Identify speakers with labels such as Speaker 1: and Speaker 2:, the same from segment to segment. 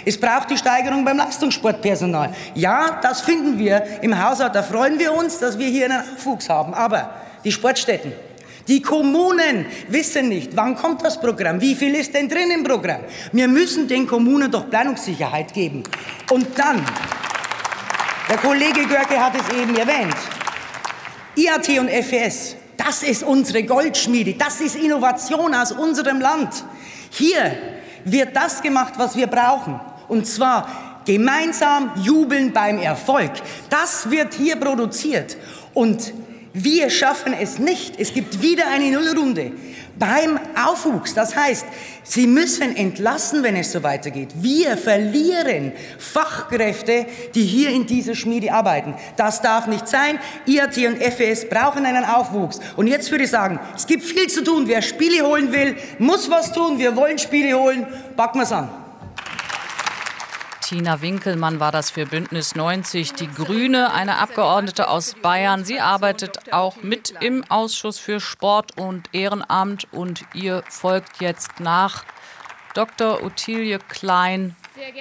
Speaker 1: Es braucht die Steigerung beim Leistungssportpersonal. Ja, das finden wir im Haushalt. Da freuen wir uns, dass wir hier einen Aufwuchs haben. Aber die Sportstätten, die Kommunen wissen nicht, wann kommt das Programm, wie viel ist denn drin im Programm. Wir müssen den Kommunen doch Planungssicherheit geben. Und dann, der Kollege Görke hat es eben erwähnt, IAT und FES, das ist unsere Goldschmiede, das ist Innovation aus unserem Land. Hier wird das gemacht, was wir brauchen, und zwar gemeinsam jubeln beim Erfolg. Das wird hier produziert, und wir schaffen es nicht. Es gibt wieder eine Nullrunde beim Aufwuchs. Das heißt, Sie müssen entlassen, wenn es so weitergeht. Wir verlieren Fachkräfte, die hier in dieser Schmiede arbeiten. Das darf nicht sein. IAT und FES brauchen einen Aufwuchs. Und jetzt würde ich sagen, es gibt viel zu tun. Wer Spiele holen will, muss was tun. Wir wollen Spiele holen. Packen wir es an.
Speaker 2: Tina Winkelmann war das für Bündnis 90 Die Grüne, eine Abgeordnete aus Bayern. Sie arbeitet auch mit im Ausschuss für Sport und Ehrenamt. Und ihr folgt jetzt nach Dr. Ottilie Klein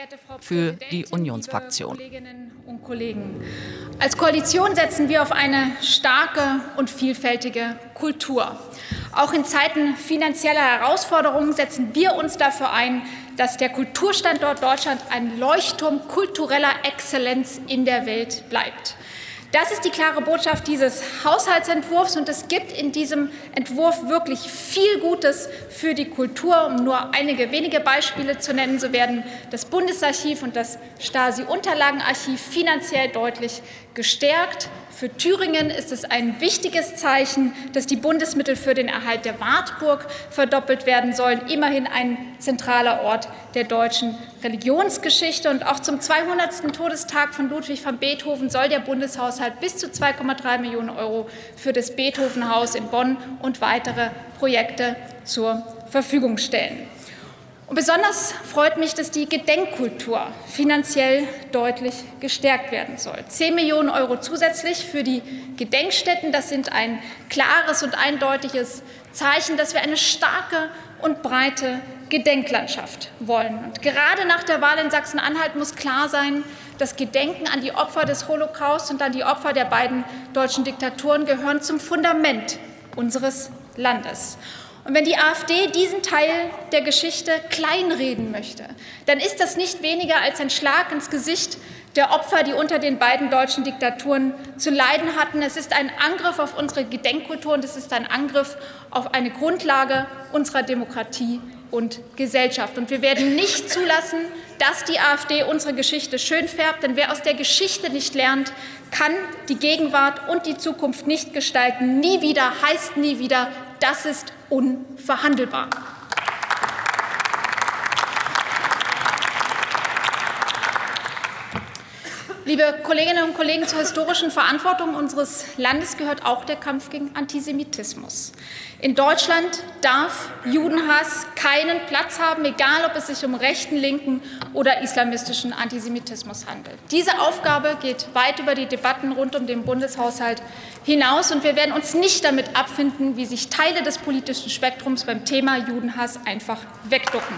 Speaker 2: für die Unionsfraktion.
Speaker 3: Liebe Kolleginnen und Kollegen, als Koalition setzen wir auf eine starke und vielfältige Kultur. Auch in Zeiten finanzieller Herausforderungen setzen wir uns dafür ein, dass der Kulturstandort Deutschland ein Leuchtturm kultureller Exzellenz in der Welt bleibt. Das ist die klare Botschaft dieses Haushaltsentwurfs, und es gibt in diesem Entwurf wirklich viel Gutes für die Kultur. Um nur einige wenige Beispiele zu nennen, so werden das Bundesarchiv und das Stasi-Unterlagenarchiv finanziell deutlich gestärkt. Für Thüringen ist es ein wichtiges Zeichen, dass die Bundesmittel für den Erhalt der Wartburg verdoppelt werden sollen. Immerhin ein zentraler Ort der deutschen Religionsgeschichte. Und auch zum 200. Todestag von Ludwig van Beethoven soll der Bundeshaushalt bis zu 2,3 Millionen € für das Beethovenhaus in Bonn und weitere Projekte zur Verfügung stellen. Und besonders freut mich, dass die Gedenkkultur finanziell deutlich gestärkt werden soll. 10 Millionen € zusätzlich für die Gedenkstätten. Das sind ein klares und eindeutiges Zeichen, dass wir eine starke und breite Gedenklandschaft wollen. Und gerade nach der Wahl in Sachsen-Anhalt muss klar sein, das Gedenken an die Opfer des Holocaust und an die Opfer der beiden deutschen Diktaturen gehören zum Fundament unseres Landes. Und wenn die AfD diesen Teil der Geschichte kleinreden möchte, dann ist das nicht weniger als ein Schlag ins Gesicht der Opfer, die unter den beiden deutschen Diktaturen zu leiden hatten. Es ist ein Angriff auf unsere Gedenkkultur, und es ist ein Angriff auf eine Grundlage unserer Demokratie und Gesellschaft. Und wir werden nicht zulassen, dass die AfD unsere Geschichte schön färbt. Denn wer aus der Geschichte nicht lernt, kann die Gegenwart und die Zukunft nicht gestalten. Nie wieder heißt nie wieder. Das ist unverhandelbar. Liebe Kolleginnen und Kollegen, zur historischen Verantwortung unseres Landes gehört auch der Kampf gegen Antisemitismus. In Deutschland darf Judenhass keinen Platz haben, egal ob es sich um rechten, linken oder islamistischen Antisemitismus handelt. Diese Aufgabe geht weit über die Debatten rund um den Bundeshaushalt hinaus, und wir werden uns nicht damit abfinden, wie sich Teile des politischen Spektrums beim Thema Judenhass einfach wegducken.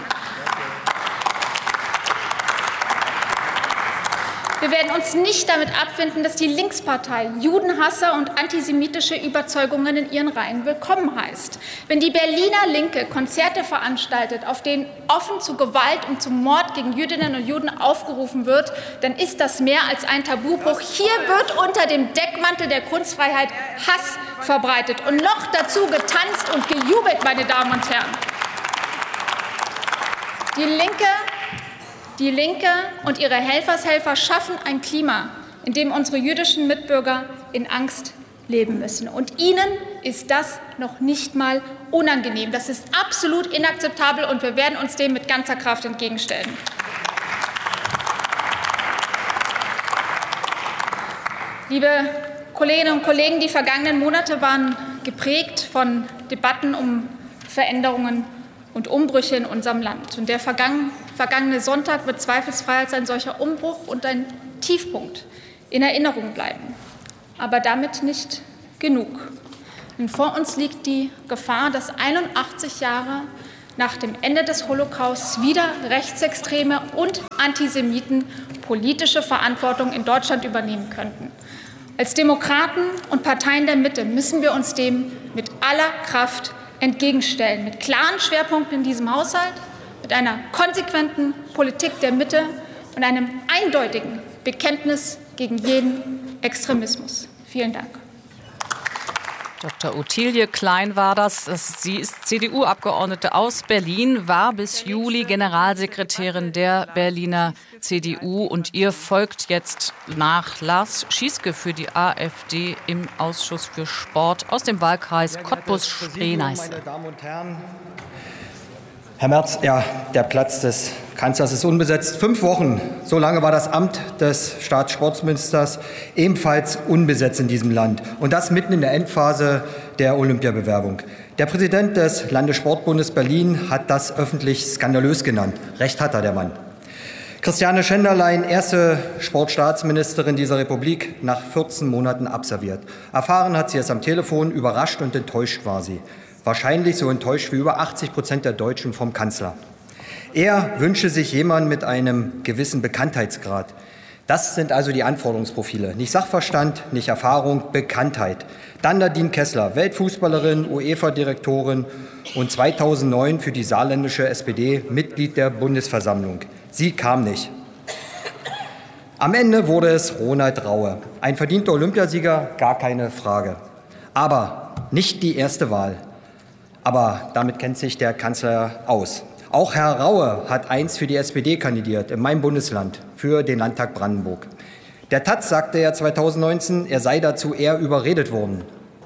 Speaker 3: Wir werden uns nicht damit abfinden, dass die Linkspartei Judenhasser und antisemitische Überzeugungen in ihren Reihen willkommen heißt. Wenn die Berliner Linke Konzerte veranstaltet, auf denen offen zu Gewalt und zum Mord gegen Jüdinnen und Juden aufgerufen wird, dann ist das mehr als ein Tabubruch. Hier wird unter dem Deckmantel der Kunstfreiheit Hass verbreitet und noch dazu getanzt und gejubelt, meine Damen und Herren. Die Linke und ihre Helfershelfer schaffen ein Klima, in dem unsere jüdischen Mitbürger in Angst leben müssen. Und ihnen ist das noch nicht mal unangenehm. Das ist absolut inakzeptabel, und wir werden uns dem mit ganzer Kraft entgegenstellen. Liebe Kolleginnen und Kollegen, die vergangenen Monate waren geprägt von Debatten um Veränderungen und Umbrüche in unserem Land. Und der vergangene Sonntag wird zweifelsfrei als ein solcher Umbruch und ein Tiefpunkt in Erinnerung bleiben. Aber damit nicht genug. Denn vor uns liegt die Gefahr, dass 81 Jahre nach dem Ende des Holocausts wieder Rechtsextreme und Antisemiten politische Verantwortung in Deutschland übernehmen könnten. Als Demokraten und Parteien der Mitte müssen wir uns dem mit aller Kraft entgegenstellen, mit klaren Schwerpunkten in diesem Haushalt, mit einer konsequenten Politik der Mitte und einem eindeutigen Bekenntnis gegen jeden Extremismus. Vielen Dank.
Speaker 2: Dr. Ottilie Klein war das. Sie ist CDU-Abgeordnete aus Berlin, war bis Juli Generalsekretärin der Berliner CDU. Und ihr folgt jetzt nach Lars Schieske für die AfD im Ausschuss für Sport aus dem Wahlkreis Cottbus-Spree-Neiße.
Speaker 4: Meine Damen und Herren, Herr Merz, ja, der Platz des Kanzlers ist unbesetzt. 5 Wochen, so lange war das Amt des Staatssportministers ebenfalls unbesetzt in diesem Land. Und das mitten in der Endphase der Olympiabewerbung. Der Präsident des Landessportbundes Berlin hat das öffentlich skandalös genannt. Recht hat er, der Mann. Christiane Schenderlein, erste Sportstaatsministerin dieser Republik, nach 14 Monaten absolviert. Erfahren hat sie es am Telefon, überrascht und enttäuscht war sie. Wahrscheinlich so enttäuscht wie über 80% der Deutschen vom Kanzler. Er wünsche sich jemanden mit einem gewissen Bekanntheitsgrad. Das sind also die Anforderungsprofile. Nicht Sachverstand, nicht Erfahrung, Bekanntheit. Dann Nadine Kessler, Weltfußballerin, UEFA-Direktorin und 2009 für die saarländische SPD Mitglied der Bundesversammlung. Sie kam nicht. Am Ende wurde es Ronald Raue. Ein verdienter Olympiasieger, gar keine Frage. Aber nicht die erste Wahl. Aber damit kennt sich der Kanzler aus. Auch Herr Raue hat einst für die SPD kandidiert, in meinem Bundesland, für den Landtag Brandenburg. Der Taz sagte er 2019, er sei dazu eher überredet worden.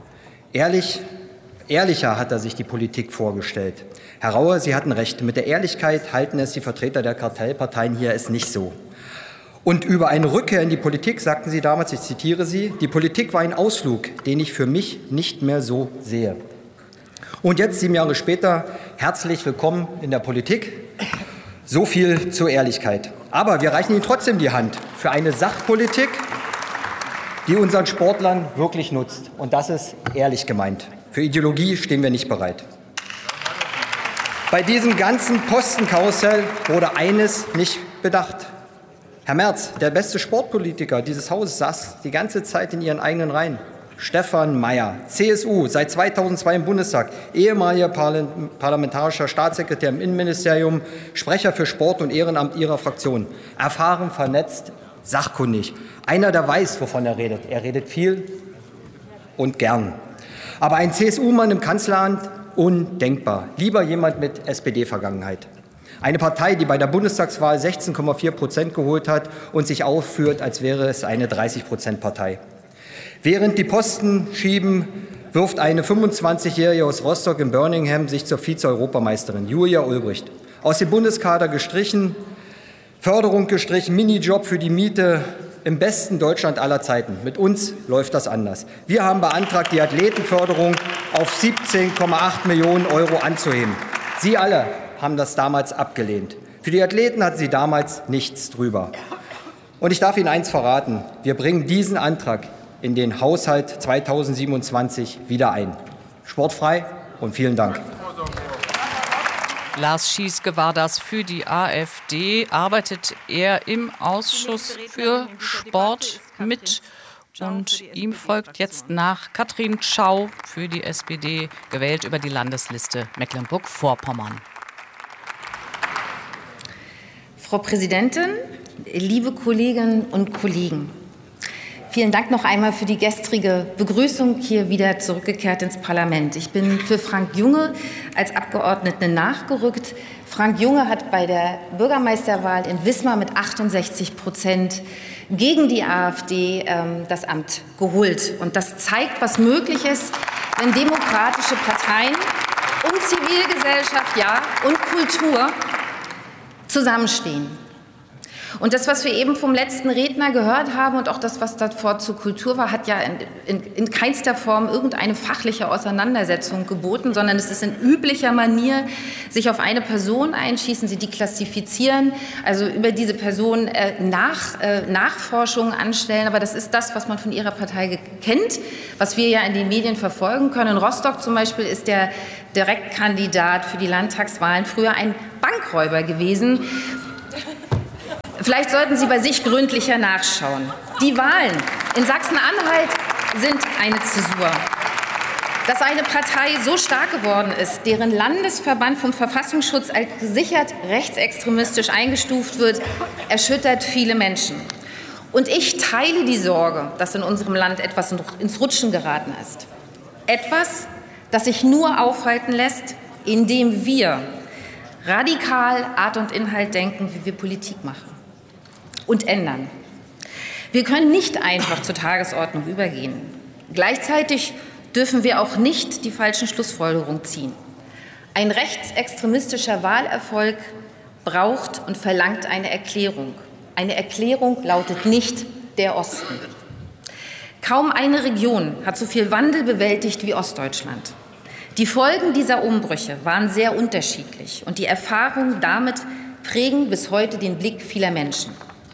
Speaker 4: Ehrlicher hat er sich die Politik vorgestellt. Herr Raue, Sie hatten recht, mit der Ehrlichkeit halten es die Vertreter der Kartellparteien hier es nicht so. Und über eine Rückkehr in die Politik sagten Sie damals, ich zitiere Sie, die Politik war ein Ausflug, den ich für mich nicht mehr so sehe. Und jetzt, 7 Jahre später, herzlich willkommen in der Politik. So viel zur Ehrlichkeit. Aber wir reichen Ihnen trotzdem die Hand für eine Sachpolitik, die unseren Sportlern wirklich nutzt. Und das ist ehrlich gemeint. Für Ideologie stehen wir nicht bereit. Bei diesem ganzen Postenkarussell wurde eines nicht bedacht. Herr Merz, der beste Sportpolitiker dieses Hauses, saß die ganze Zeit in Ihren eigenen Reihen. Stefan Mayer, CSU, seit 2002 im Bundestag, ehemaliger parlamentarischer Staatssekretär im Innenministerium, Sprecher für Sport und Ehrenamt Ihrer Fraktion. Erfahren, vernetzt, sachkundig. Einer, der weiß, wovon er redet. Er redet viel und gern. Aber ein CSU-Mann im Kanzleramt, undenkbar. Lieber jemand mit SPD-Vergangenheit. Eine Partei, die bei der Bundestagswahl 16,4% geholt hat und sich aufführt, als wäre es eine 30%-Partei. Während die Posten schieben, wirft eine 25-Jährige aus Rostock in Birmingham sich zur Vize-Europameisterin, Julia Ulbricht. Aus dem Bundeskader gestrichen, Förderung gestrichen, Minijob für die Miete im besten Deutschland aller Zeiten. Mit uns läuft das anders. Wir haben beantragt, die Athletenförderung auf 17,8 Millionen € anzuheben. Sie alle haben das damals abgelehnt. Für die Athleten hatten Sie damals nichts drüber. Und ich darf Ihnen eins verraten. Wir bringen diesen Antrag in den Haushalt 2027 wieder ein. Sportfrei und vielen Dank.
Speaker 2: Lars Schieske war das für die AfD. Arbeitet er im Ausschuss für Sport mit. Und ihm folgt jetzt nach Katrin Tschau für die SPD, gewählt über die Landesliste Mecklenburg-Vorpommern.
Speaker 5: Frau Präsidentin, liebe Kolleginnen und Kollegen! Vielen Dank noch einmal für die gestrige Begrüßung hier wieder zurückgekehrt ins Parlament. Ich bin für Frank Junge als Abgeordnete nachgerückt. Frank Junge hat bei der Bürgermeisterwahl in Wismar mit 68% gegen die AfD das Amt geholt. Und das zeigt, was möglich ist, wenn demokratische Parteien und Zivilgesellschaft, ja, und Kultur zusammenstehen. Und das, was wir eben vom letzten Redner gehört haben und auch das, was davor zur Kultur war, hat ja in keinster Form irgendeine fachliche Auseinandersetzung geboten, sondern es ist in üblicher Manier, sich auf eine Person einschießen, sie deklassifizieren, also über diese Person Nachforschungen anstellen. Aber das ist das, was man von Ihrer Partei kennt, was wir ja in den Medien verfolgen können. In Rostock zum Beispiel ist der Direktkandidat für die Landtagswahlen früher ein Bankräuber gewesen. Vielleicht sollten Sie bei sich gründlicher nachschauen. Die Wahlen in Sachsen-Anhalt sind eine Zäsur. Dass eine Partei so stark geworden ist, deren Landesverband vom Verfassungsschutz als gesichert rechtsextremistisch eingestuft wird, erschüttert viele Menschen. Und ich teile die Sorge, dass in unserem Land etwas ins Rutschen geraten ist. Etwas, das sich nur aufhalten lässt, indem wir radikal Art und Inhalt denken, wie wir Politik machen und ändern. Wir können nicht einfach zur Tagesordnung übergehen. Gleichzeitig dürfen wir auch nicht die falschen Schlussfolgerungen ziehen. Ein rechtsextremistischer Wahlerfolg braucht und verlangt eine Erklärung. Eine Erklärung lautet nicht der Osten. Kaum eine Region hat so viel Wandel bewältigt wie Ostdeutschland. Die Folgen dieser Umbrüche waren sehr unterschiedlich und die Erfahrungen damit prägen bis heute den Blick vieler Menschen.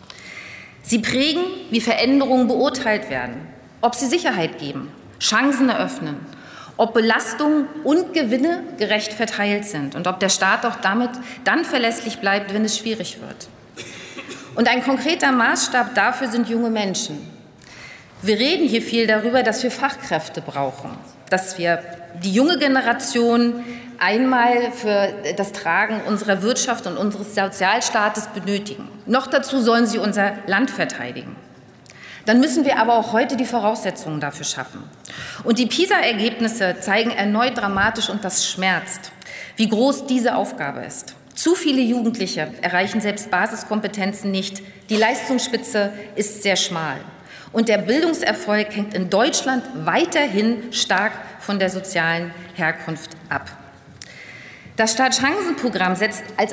Speaker 5: Sie prägen, wie Veränderungen beurteilt werden, ob sie Sicherheit geben, Chancen eröffnen, ob Belastungen und Gewinne gerecht verteilt sind und ob der Staat auch damit dann verlässlich bleibt, wenn es schwierig wird. Und ein konkreter Maßstab dafür sind junge Menschen. Wir reden hier viel darüber, dass wir Fachkräfte brauchen, dass wir die junge Generation einmal für das Tragen unserer Wirtschaft und unseres Sozialstaates benötigen. Noch dazu sollen sie unser Land verteidigen. Dann müssen wir aber auch heute die Voraussetzungen dafür schaffen. Und die PISA-Ergebnisse zeigen erneut dramatisch, und das schmerzt, wie groß diese Aufgabe ist. Zu viele Jugendliche erreichen selbst Basiskompetenzen nicht. Die Leistungsspitze ist sehr schmal. Und der Bildungserfolg hängt in Deutschland weiterhin stark von der sozialen Herkunft ab. Das Startchancenprogramm setzt als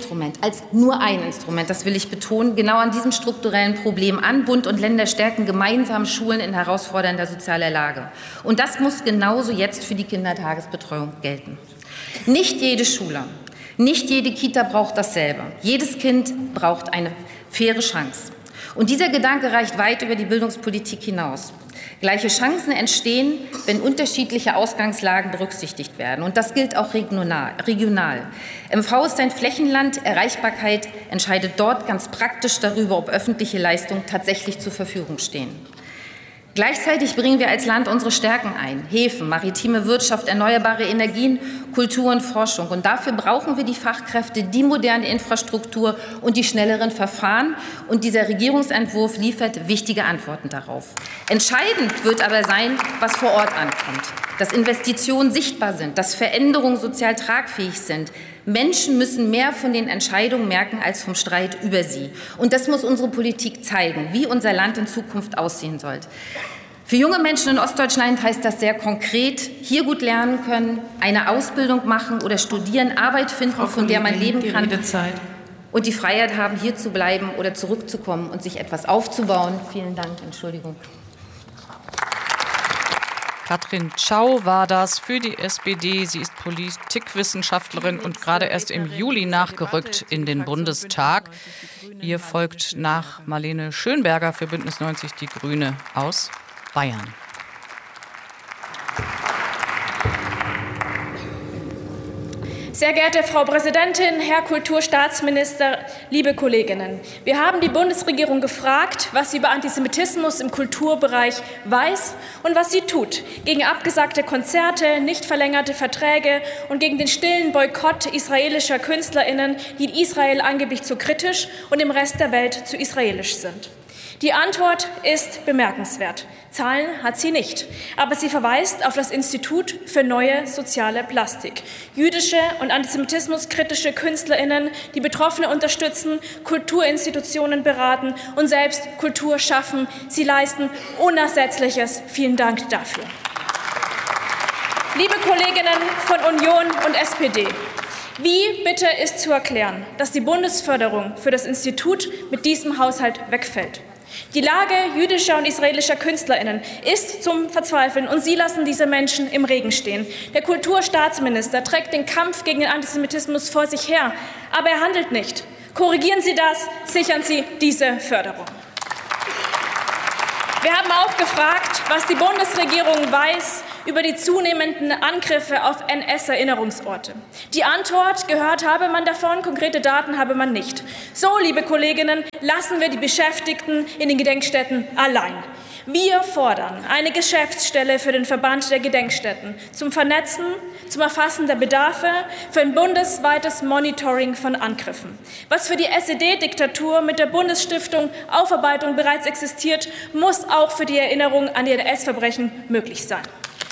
Speaker 5: nur ein Instrument, das will ich betonen, genau an diesem strukturellen Problem an. Bund und Länder stärken gemeinsam Schulen in herausfordernder sozialer Lage. Und das muss genauso jetzt für die Kindertagesbetreuung gelten. Nicht jede Schule, nicht jede Kita braucht dasselbe. Jedes Kind braucht eine faire Chance. Und dieser Gedanke reicht weit über die Bildungspolitik hinaus. Gleiche Chancen entstehen, wenn unterschiedliche Ausgangslagen berücksichtigt werden. Und das gilt auch regional. MV ist ein Flächenland. Erreichbarkeit entscheidet dort ganz praktisch darüber, ob öffentliche Leistungen tatsächlich zur Verfügung stehen. Gleichzeitig bringen wir als Land unsere Stärken ein. Häfen, maritime Wirtschaft, erneuerbare Energien, Kultur und Forschung. Und dafür brauchen wir die Fachkräfte, die moderne Infrastruktur und die schnelleren Verfahren. Und dieser Regierungsentwurf liefert wichtige Antworten darauf. Entscheidend wird aber sein, was vor Ort ankommt. Dass Investitionen sichtbar sind, dass Veränderungen sozial tragfähig sind. Menschen müssen mehr von den Entscheidungen merken als vom Streit über sie. Und das muss unsere Politik zeigen, wie unser Land in Zukunft aussehen soll. Für junge Menschen in Ostdeutschland heißt das sehr konkret, hier gut lernen können, eine Ausbildung machen oder studieren, Arbeit finden, von der man leben kann. Und die Freiheit haben, hier zu bleiben oder zurückzukommen und sich etwas aufzubauen. Vielen Dank. Entschuldigung.
Speaker 2: Katrin Tschau war das für die SPD. Sie ist Politikwissenschaftlerin und gerade erst im Juli nachgerückt in den Bundestag. Ihr folgt nach Marlene Schönberger für Bündnis 90 Die Grüne aus Bayern.
Speaker 3: Sehr geehrte Frau Präsidentin, Herr Kulturstaatsminister, liebe Kolleginnen! Wir haben die Bundesregierung gefragt, was sie über Antisemitismus im Kulturbereich weiß und was sie tut gegen abgesagte Konzerte, nicht verlängerte Verträge und gegen den stillen Boykott israelischer KünstlerInnen, die in Israel angeblich zu kritisch und im Rest der Welt zu israelisch sind. Die Antwort ist bemerkenswert. Zahlen hat sie nicht, aber sie verweist auf das Institut für neue soziale Plastik. Jüdische und antisemitismuskritische KünstlerInnen, die Betroffene unterstützen, Kulturinstitutionen beraten und selbst Kultur schaffen. Sie leisten Unersetzliches. Vielen Dank dafür. Liebe Kolleginnen von Union und SPD, Wie bitte ist zu erklären, dass die Bundesförderung für das Institut mit diesem Haushalt wegfällt? Die Lage jüdischer und israelischer KünstlerInnen ist zum Verzweifeln und Sie lassen diese Menschen im Regen stehen. Der Kulturstaatsminister trägt den Kampf gegen den Antisemitismus vor sich her, aber er handelt nicht. Korrigieren Sie das, sichern Sie diese Förderung. Wir haben auch gefragt, was die Bundesregierung weiß über die zunehmenden Angriffe auf NS-Erinnerungsorte. Die Antwort: gehört habe man davon, konkrete Daten habe man nicht. So, liebe Kolleginnen, lassen wir die Beschäftigten in den Gedenkstätten allein. Wir fordern eine Geschäftsstelle für den Verband der Gedenkstätten zum Vernetzen, zum Erfassen der Bedarfe, für ein bundesweites Monitoring von Angriffen. Was für die SED-Diktatur mit der Bundesstiftung Aufarbeitung bereits existiert, muss auch für die Erinnerung an die NS-Verbrechen möglich sein.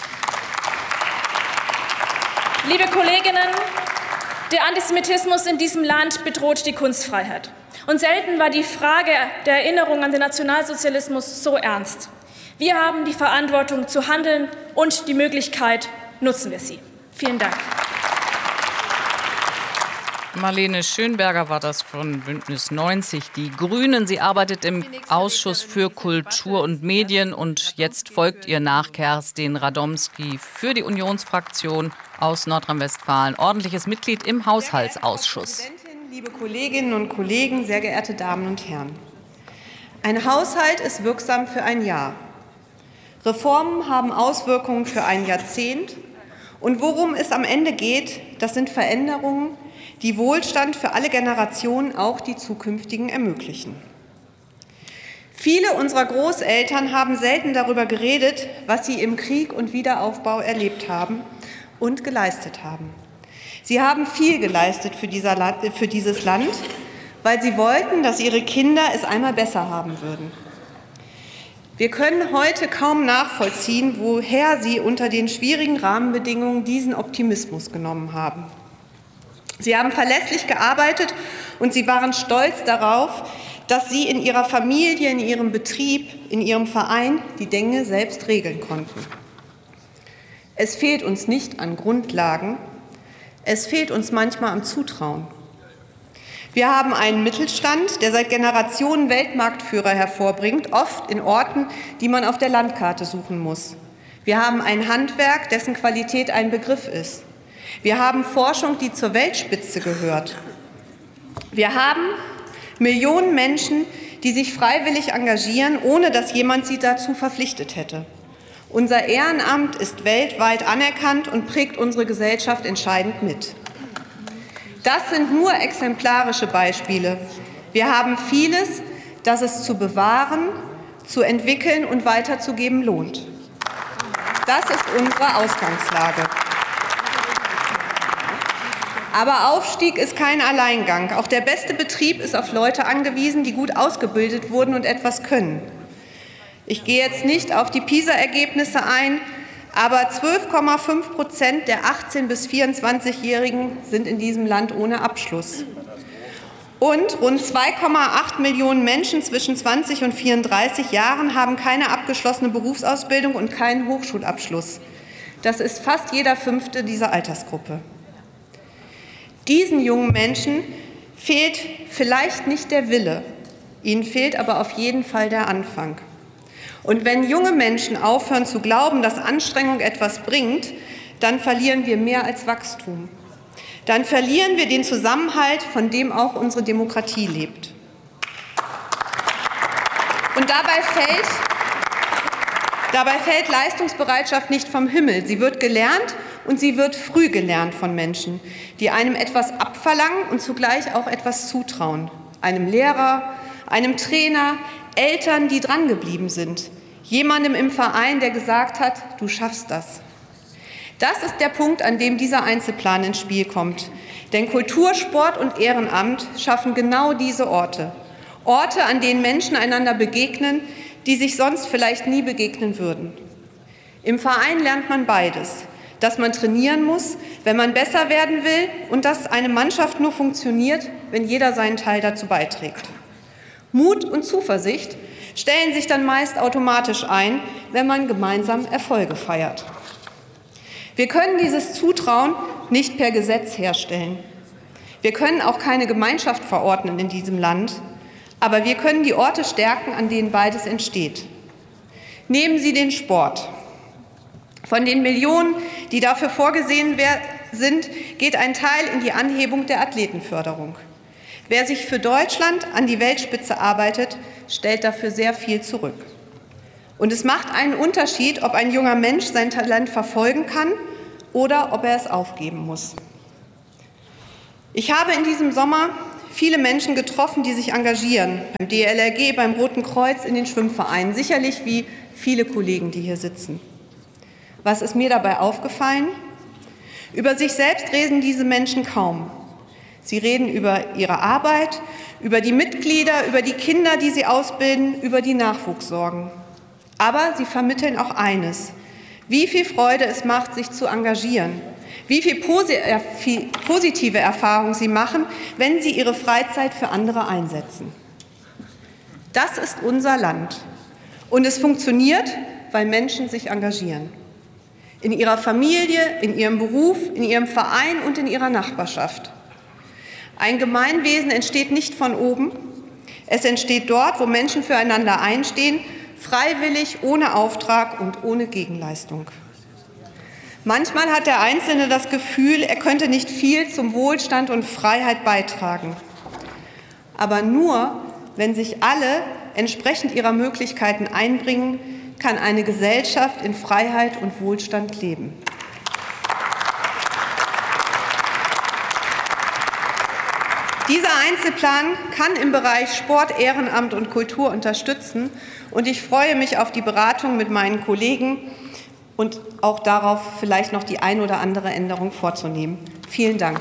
Speaker 3: Liebe Kolleginnen, der Antisemitismus in diesem Land bedroht die Kunstfreiheit. Und selten war die Frage der Erinnerung an den Nationalsozialismus so ernst. Wir haben die Verantwortung zu handeln und die Möglichkeit, nutzen wir sie. Vielen Dank.
Speaker 2: Marlene Schönberger war das von Bündnis 90 Die Grünen. Sie arbeitet im Ausschuss für Kultur und Medien. Und jetzt folgt ihr nach Kerstin Radomski für die Unionsfraktion aus Nordrhein-Westfalen. Ordentliches Mitglied im Haushaltsausschuss.
Speaker 6: Liebe Kolleginnen und Kollegen, sehr geehrte Damen und Herren. Ein Haushalt ist wirksam für ein Jahr. Reformen haben Auswirkungen für ein Jahrzehnt. Und worum es am Ende geht, das sind Veränderungen, die Wohlstand für alle Generationen, auch die zukünftigen, ermöglichen. Viele unserer Großeltern haben selten darüber geredet, was sie im Krieg und Wiederaufbau erlebt haben und geleistet haben. Sie haben viel geleistet für dieses Land, weil sie wollten, dass ihre Kinder es einmal besser haben würden. Wir können heute kaum nachvollziehen, woher sie unter den schwierigen Rahmenbedingungen diesen Optimismus genommen haben. Sie haben verlässlich gearbeitet und sie waren stolz darauf, dass sie in ihrer Familie, in ihrem Betrieb, in ihrem Verein die Dinge selbst regeln konnten. Es fehlt uns nicht an Grundlagen, es fehlt uns manchmal am Zutrauen. Wir haben einen Mittelstand, der seit Generationen Weltmarktführer hervorbringt, oft in Orten, die man auf der Landkarte suchen muss. Wir haben ein Handwerk, dessen Qualität ein Begriff ist. Wir haben Forschung, die zur Weltspitze gehört. Wir haben Millionen Menschen, die sich freiwillig engagieren, ohne dass jemand sie dazu verpflichtet hätte. Unser Ehrenamt ist weltweit anerkannt und prägt unsere Gesellschaft entscheidend mit. Das sind nur exemplarische Beispiele. Wir haben vieles, das es zu bewahren, zu entwickeln und weiterzugeben lohnt. Das ist unsere Ausgangslage. Aber Aufstieg ist kein Alleingang. Auch der beste Betrieb ist auf Leute angewiesen, die gut ausgebildet wurden und etwas können. Ich gehe jetzt nicht auf die PISA-Ergebnisse ein, aber 12,5% der 18- bis 24-Jährigen sind in diesem Land ohne Abschluss. Und rund 2,8 Millionen Menschen zwischen 20 und 34 Jahren haben keine abgeschlossene Berufsausbildung und keinen Hochschulabschluss. Das ist fast jeder Fünfte dieser Altersgruppe. Diesen jungen Menschen fehlt vielleicht nicht der Wille, ihnen fehlt aber auf jeden Fall der Anfang. Und wenn junge Menschen aufhören zu glauben, dass Anstrengung etwas bringt, dann verlieren wir mehr als Wachstum. Dann verlieren wir den Zusammenhalt, von dem auch unsere Demokratie lebt. Und dabei fällt Leistungsbereitschaft nicht vom Himmel. Sie wird gelernt und sie wird früh gelernt von Menschen, die einem etwas abverlangen und zugleich auch etwas zutrauen. Einem Lehrer, einem Trainer, Eltern, die drangeblieben sind. Jemandem im Verein, der gesagt hat, du schaffst das. Das ist der Punkt, an dem dieser Einzelplan ins Spiel kommt. Denn Kultur, Sport und Ehrenamt schaffen genau diese Orte. Orte, an denen Menschen einander begegnen, die sich sonst vielleicht nie begegnen würden. Im Verein lernt man beides. Dass man trainieren muss, wenn man besser werden will, und dass eine Mannschaft nur funktioniert, wenn jeder seinen Teil dazu beiträgt. Mut und Zuversicht stellen sich dann meist automatisch ein, wenn man gemeinsam Erfolge feiert. Wir können dieses Zutrauen nicht per Gesetz herstellen. Wir können auch keine Gemeinschaft verordnen in diesem Land, aber wir können die Orte stärken, an denen beides entsteht. Nehmen Sie den Sport. Von den Millionen, die dafür vorgesehen sind, geht ein Teil in die Anhebung der Athletenförderung. Wer sich für Deutschland an die Weltspitze arbeitet, stellt dafür sehr viel zurück. Und es macht einen Unterschied, ob ein junger Mensch sein Talent verfolgen kann oder ob er es aufgeben muss. Ich habe in diesem Sommer viele Menschen getroffen, die sich engagieren, beim DLRG, beim Roten Kreuz, in den Schwimmvereinen, sicherlich wie viele Kollegen, die hier sitzen. Was ist mir dabei aufgefallen? Über sich selbst reden diese Menschen kaum. Sie reden über ihre Arbeit, über die Mitglieder, über die Kinder, die sie ausbilden, über die Nachwuchssorgen. Aber sie vermitteln auch eines: wie viel Freude es macht, sich zu engagieren, wie viel positive Erfahrungen sie machen, wenn sie ihre Freizeit für andere einsetzen. Das ist unser Land. Und es funktioniert, weil Menschen sich engagieren. In ihrer Familie, in ihrem Beruf, in ihrem Verein und in ihrer Nachbarschaft. Ein Gemeinwesen entsteht nicht von oben. Es entsteht dort, wo Menschen füreinander einstehen, freiwillig, ohne Auftrag und ohne Gegenleistung. Manchmal hat der Einzelne das Gefühl, er könnte nicht viel zum Wohlstand und Freiheit beitragen. Aber nur, wenn sich alle entsprechend ihrer Möglichkeiten einbringen, kann eine Gesellschaft in Freiheit und Wohlstand leben. Dieser Einzelplan kann im Bereich Sport, Ehrenamt und Kultur unterstützen. Und ich freue mich auf die Beratung mit meinen Kollegen und auch darauf, vielleicht noch die ein oder andere Änderung vorzunehmen. Vielen Dank.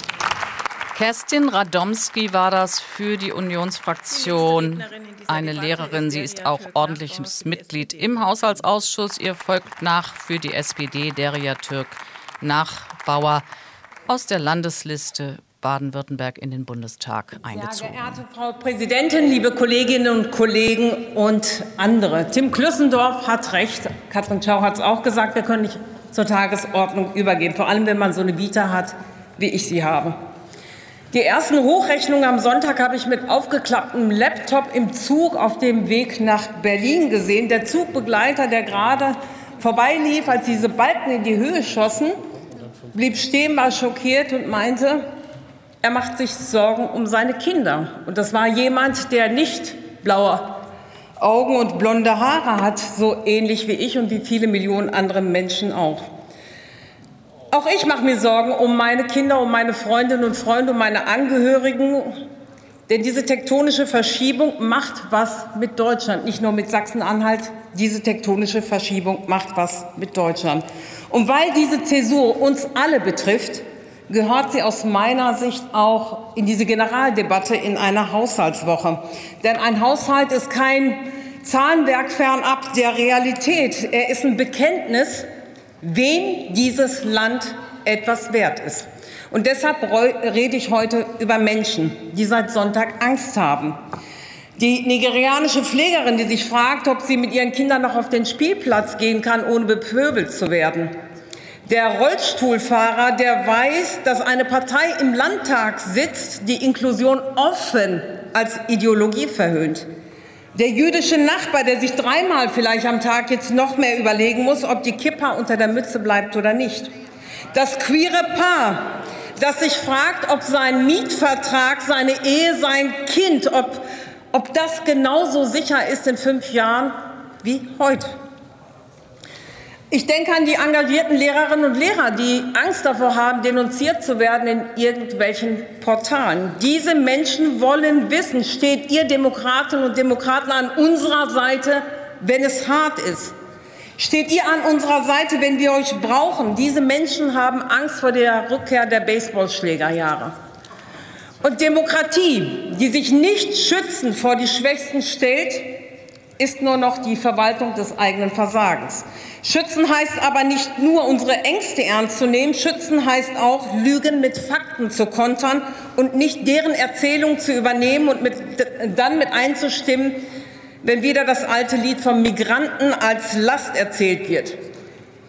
Speaker 2: Kerstin Radomski war das für die Unionsfraktion. Eine Lehrerin, sie ist auch ordentliches Mitglied im Haushaltsausschuss. Ihr folgt nach für die SPD Derya Türk-Nachbauer aus der Landesliste Baden-Württemberg in den Bundestag eingezogen.
Speaker 7: Sehr geehrte Frau Präsidentin, liebe Kolleginnen und Kollegen und andere. Tim Klüssendorf hat recht, Katrin Schau hat es auch gesagt, wir können nicht zur Tagesordnung übergehen, vor allem wenn man so eine Vita hat, wie ich sie habe. Die ersten Hochrechnungen am Sonntag habe ich mit aufgeklapptem Laptop im Zug auf dem Weg nach Berlin gesehen. Der Zugbegleiter, der gerade vorbeilief, als diese Balken in die Höhe schossen, blieb stehen, war schockiert und meinte, er macht sich Sorgen um seine Kinder. Und das war jemand, der nicht blaue Augen und blonde Haare hat, so ähnlich wie ich und wie viele Millionen andere Menschen auch. Auch ich mache mir Sorgen um meine Kinder, um meine Freundinnen und Freunde, um meine Angehörigen. Denn diese tektonische Verschiebung macht was mit Deutschland, nicht nur mit Sachsen-Anhalt. Diese tektonische Verschiebung macht was mit Deutschland. Und weil diese Zäsur uns alle betrifft, gehört sie aus meiner Sicht auch in diese Generaldebatte in einer Haushaltswoche. Denn ein Haushalt ist kein Zahlenwerk fernab der Realität. Er ist ein Bekenntnis, wem dieses Land etwas wert ist. Und deshalb rede ich heute über Menschen, die seit Sonntag Angst haben. Die nigerianische Pflegerin, die sich fragt, ob sie mit ihren Kindern noch auf den Spielplatz gehen kann, ohne bepöbelt zu werden. Der Rollstuhlfahrer, der weiß, dass eine Partei im Landtag sitzt, die Inklusion offen als Ideologie verhöhnt. Der jüdische Nachbar, der sich dreimal vielleicht am Tag jetzt noch mehr überlegen muss, ob die Kippa unter der Mütze bleibt oder nicht. Das queere Paar, das sich fragt, ob sein Mietvertrag, seine Ehe, sein Kind, ob das genauso sicher ist in 5 Jahren wie heute. Ich denke an die engagierten Lehrerinnen und Lehrer, die Angst davor haben, denunziert zu werden in irgendwelchen Portalen. Diese Menschen wollen wissen, steht ihr Demokratinnen und Demokraten an unserer Seite, wenn es hart ist? Steht ihr an unserer Seite, wenn wir euch brauchen? Diese Menschen haben Angst vor der Rückkehr der Baseballschlägerjahre. Und Demokratie, die sich nicht schützend vor die Schwächsten stellt, ist nur noch die Verwaltung des eigenen Versagens. Schützen heißt aber nicht nur, unsere Ängste ernst zu nehmen. Schützen heißt auch, Lügen mit Fakten zu kontern und nicht deren Erzählung zu übernehmen und dann mit einzustimmen, wenn wieder das alte Lied vom Migranten als Last erzählt wird.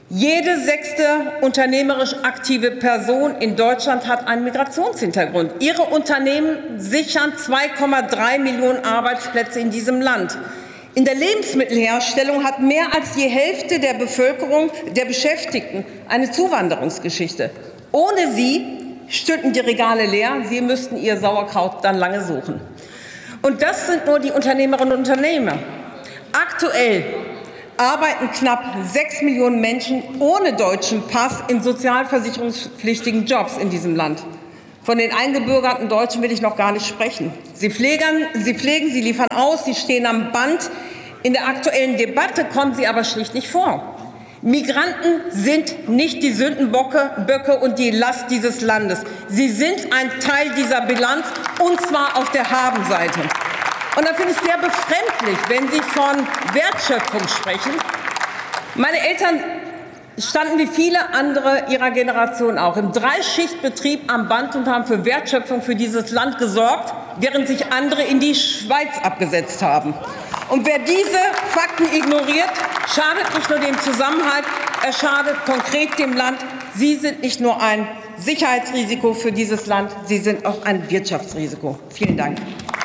Speaker 7: Jede 6. unternehmerisch aktive Person in Deutschland hat einen Migrationshintergrund. Ihre Unternehmen sichern 2,3 Millionen Arbeitsplätze in diesem Land. In der Lebensmittelherstellung hat mehr als die Hälfte der Bevölkerung, der Beschäftigten, eine Zuwanderungsgeschichte. Ohne sie stünden die Regale leer. Sie müssten ihr Sauerkraut dann lange suchen. Und das sind nur die Unternehmerinnen und Unternehmer. Aktuell arbeiten knapp 6 Millionen Menschen ohne deutschen Pass in sozialversicherungspflichtigen Jobs in diesem Land. Von den eingebürgerten Deutschen will ich noch gar nicht sprechen. Sie pflegen, sie liefern aus, sie stehen am Band. In der aktuellen Debatte kommen sie aber schlicht nicht vor. Migranten sind nicht die Sündenböcke und die Last dieses Landes. Sie sind ein Teil dieser Bilanz, und zwar auf der Habenseite. Und da finde ich es sehr befremdlich, wenn Sie von Wertschöpfung sprechen. Meine Eltern standen wie viele andere ihrer Generation auch im Dreischichtbetrieb am Band und haben für Wertschöpfung für dieses Land gesorgt, während sich andere in die Schweiz abgesetzt haben. Und wer diese Fakten ignoriert, schadet nicht nur dem Zusammenhalt, er schadet konkret dem Land. Sie sind nicht nur ein Sicherheitsrisiko für dieses Land, Sie sind auch ein Wirtschaftsrisiko. Vielen Dank.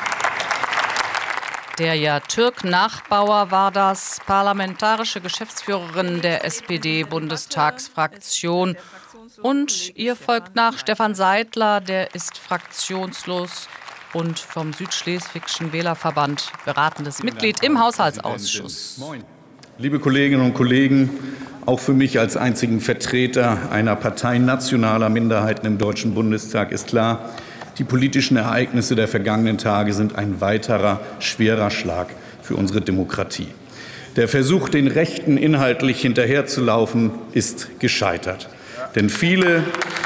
Speaker 2: Der Türk Nachbauer war das, parlamentarische Geschäftsführerin der SPD-Bundestagsfraktion. Und ihr folgt nach Stefan Seidler, der ist fraktionslos und vom Südschleswigschen Wählerverband beratendes Mitglied im Haushaltsausschuss.
Speaker 8: Moin. Liebe Kolleginnen und Kollegen, auch für mich als einzigen Vertreter einer Partei nationaler Minderheiten im Deutschen Bundestag ist klar, die politischen Ereignisse der vergangenen Tage sind ein weiterer schwerer Schlag für unsere Demokratie. Der Versuch, den Rechten inhaltlich hinterherzulaufen, ist gescheitert. Denn viele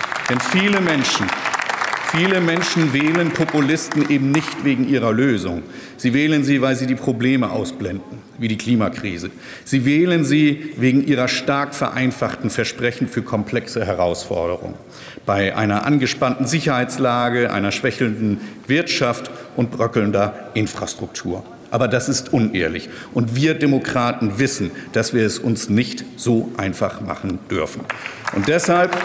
Speaker 8: Menschen wählen Populisten eben nicht wegen ihrer Lösung. Sie wählen sie, weil sie die Probleme ausblenden, wie die Klimakrise. Sie wählen sie wegen ihrer stark vereinfachten Versprechen für komplexe Herausforderungen. Bei einer angespannten Sicherheitslage, einer schwächelnden Wirtschaft und bröckelnder Infrastruktur. Aber das ist unehrlich. Und wir Demokraten wissen, dass wir es uns nicht so einfach machen dürfen. Und deshalb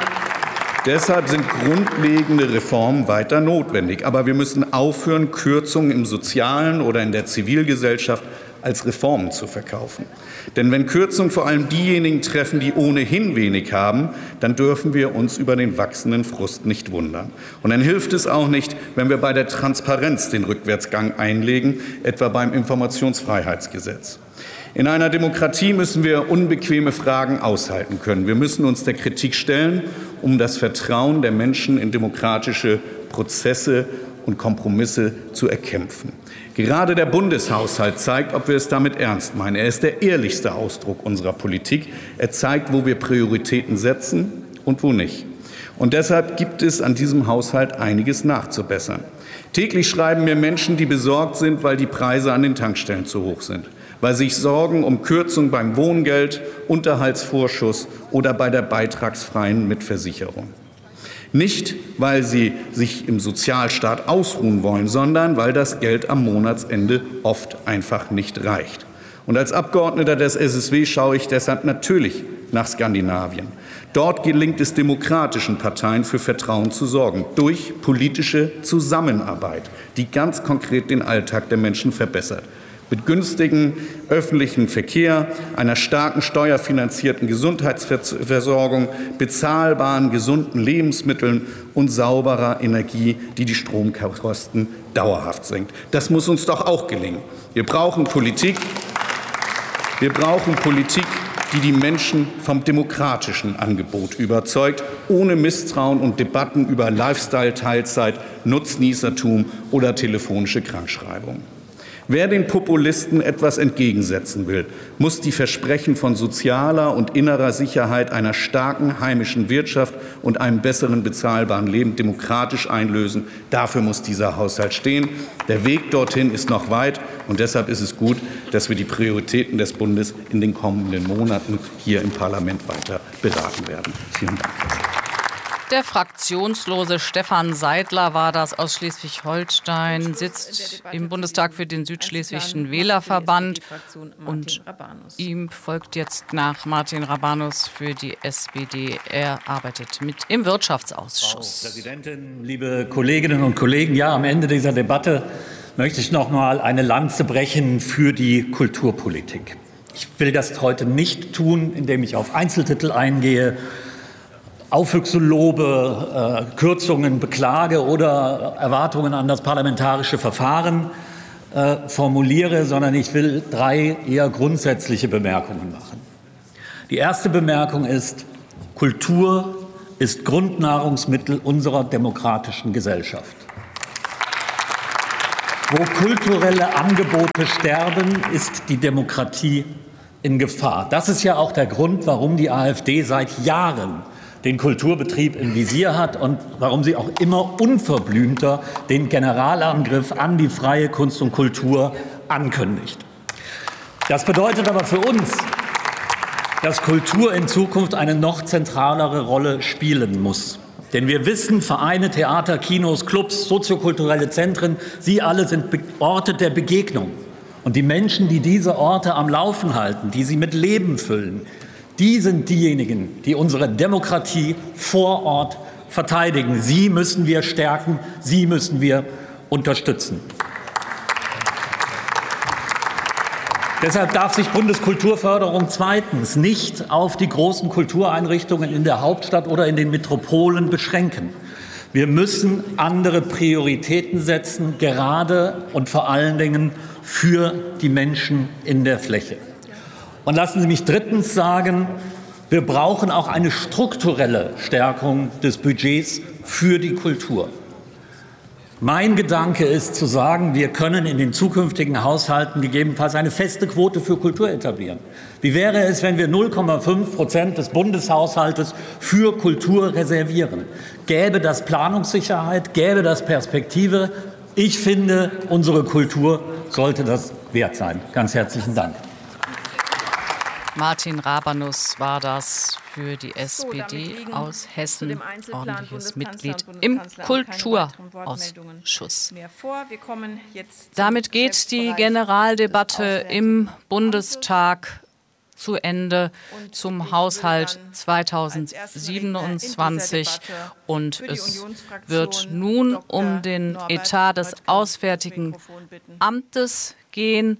Speaker 8: sind grundlegende Reformen weiter notwendig. Aber wir müssen aufhören, Kürzungen im Sozialen oder in der Zivilgesellschaft als Reformen zu verkaufen. Denn wenn Kürzungen vor allem diejenigen treffen, die ohnehin wenig haben, dann dürfen wir uns über den wachsenden Frust nicht wundern. Und dann hilft es auch nicht, wenn wir bei der Transparenz den Rückwärtsgang einlegen, etwa beim Informationsfreiheitsgesetz. In einer Demokratie müssen wir unbequeme Fragen aushalten können. Wir müssen uns der Kritik stellen, um das Vertrauen der Menschen in demokratische Prozesse und Kompromisse zu erkämpfen. Gerade der Bundeshaushalt zeigt, ob wir es damit ernst meinen. Er ist der ehrlichste Ausdruck unserer Politik. Er zeigt, wo wir Prioritäten setzen und wo nicht. Und deshalb gibt es an diesem Haushalt einiges nachzubessern. Täglich schreiben mir Menschen, die besorgt sind, weil die Preise an den Tankstellen zu hoch sind, weil sie sich sorgen um Kürzung beim Wohngeld, Unterhaltsvorschuss oder bei der beitragsfreien Mitversicherung. Nicht, weil sie sich im Sozialstaat ausruhen wollen, sondern weil das Geld am Monatsende oft einfach nicht reicht. Und als Abgeordneter des SSW schaue ich deshalb natürlich nach Skandinavien. Dort gelingt es demokratischen Parteien für Vertrauen zu sorgen, durch politische Zusammenarbeit, die ganz konkret den Alltag der Menschen verbessert. Mit günstigem öffentlichen Verkehr, einer starken steuerfinanzierten Gesundheitsversorgung, bezahlbaren, gesunden Lebensmitteln und sauberer Energie, die die Stromkosten dauerhaft senkt. Das muss uns doch auch gelingen. Wir brauchen Politik, die die Menschen vom demokratischen Angebot überzeugt, ohne Misstrauen und Debatten über Lifestyle, Teilzeit, Nutznießertum oder telefonische Krankschreibung. Wer den Populisten etwas entgegensetzen will, muss die Versprechen von sozialer und innerer Sicherheit, einer starken heimischen Wirtschaft und einem besseren bezahlbaren Leben demokratisch einlösen. Dafür muss dieser Haushalt stehen. Der Weg dorthin ist noch weit, und deshalb ist es gut, dass wir die Prioritäten des Bundes in den kommenden Monaten hier im Parlament weiter beraten werden. Vielen Dank.
Speaker 2: Der fraktionslose Stefan Seidler war das aus Schleswig-Holstein, sitzt im Bundestag für den Südschleswigschen Wählerverband und ihm folgt jetzt nach Martin Rabanus für die SPD. Er arbeitet mit im Wirtschaftsausschuss.
Speaker 9: Frau Präsidentin, liebe Kolleginnen und Kollegen, ja, am Ende dieser Debatte möchte ich noch mal eine Lanze brechen für die Kulturpolitik. Ich will das heute nicht tun, indem ich auf Einzeltitel eingehe, Aufwüchse lobe, Kürzungen beklage oder Erwartungen an das parlamentarische Verfahren formuliere, sondern ich will 3 eher grundsätzliche Bemerkungen machen. Die erste Bemerkung ist, Kultur ist Grundnahrungsmittel unserer demokratischen Gesellschaft. Wo kulturelle Angebote sterben, ist die Demokratie in Gefahr. Das ist ja auch der Grund, warum die AfD seit Jahren den Kulturbetrieb im Visier hat und warum sie auch immer unverblümter den Generalangriff an die freie Kunst und Kultur ankündigt. Das bedeutet aber für uns, dass Kultur in Zukunft eine noch zentralere Rolle spielen muss. Denn wir wissen, Vereine, Theater, Kinos, Clubs, soziokulturelle Zentren, sie alle sind Orte der Begegnung. Und die Menschen, die diese Orte am Laufen halten, die sie mit Leben füllen, die sind diejenigen, die unsere Demokratie vor Ort verteidigen. Sie müssen wir stärken, sie müssen wir unterstützen. Deshalb darf sich Bundeskulturförderung zweitens nicht auf die großen Kultureinrichtungen in der Hauptstadt oder in den Metropolen beschränken. Wir müssen andere Prioritäten setzen, gerade und vor allen Dingen für die Menschen in der Fläche. Und lassen Sie mich drittens sagen, wir brauchen auch eine strukturelle Stärkung des Budgets für die Kultur. Mein Gedanke ist zu sagen, wir können in den zukünftigen Haushalten gegebenenfalls eine feste Quote für Kultur etablieren. Wie wäre es, wenn wir 0,5% des Bundeshaushaltes für Kultur reservieren? Gäbe das Planungssicherheit, gäbe das Perspektive? Ich finde, unsere Kultur sollte das wert sein. Ganz herzlichen Dank.
Speaker 2: Martin Rabanus war das für die SPD aus Hessen, ordentliches Mitglied im Kulturausschuss. Damit geht die Generaldebatte im Bundestag zu Ende zum Haushalt 2027 und es wird nun um den Etat des Auswärtigen Amtes gehen.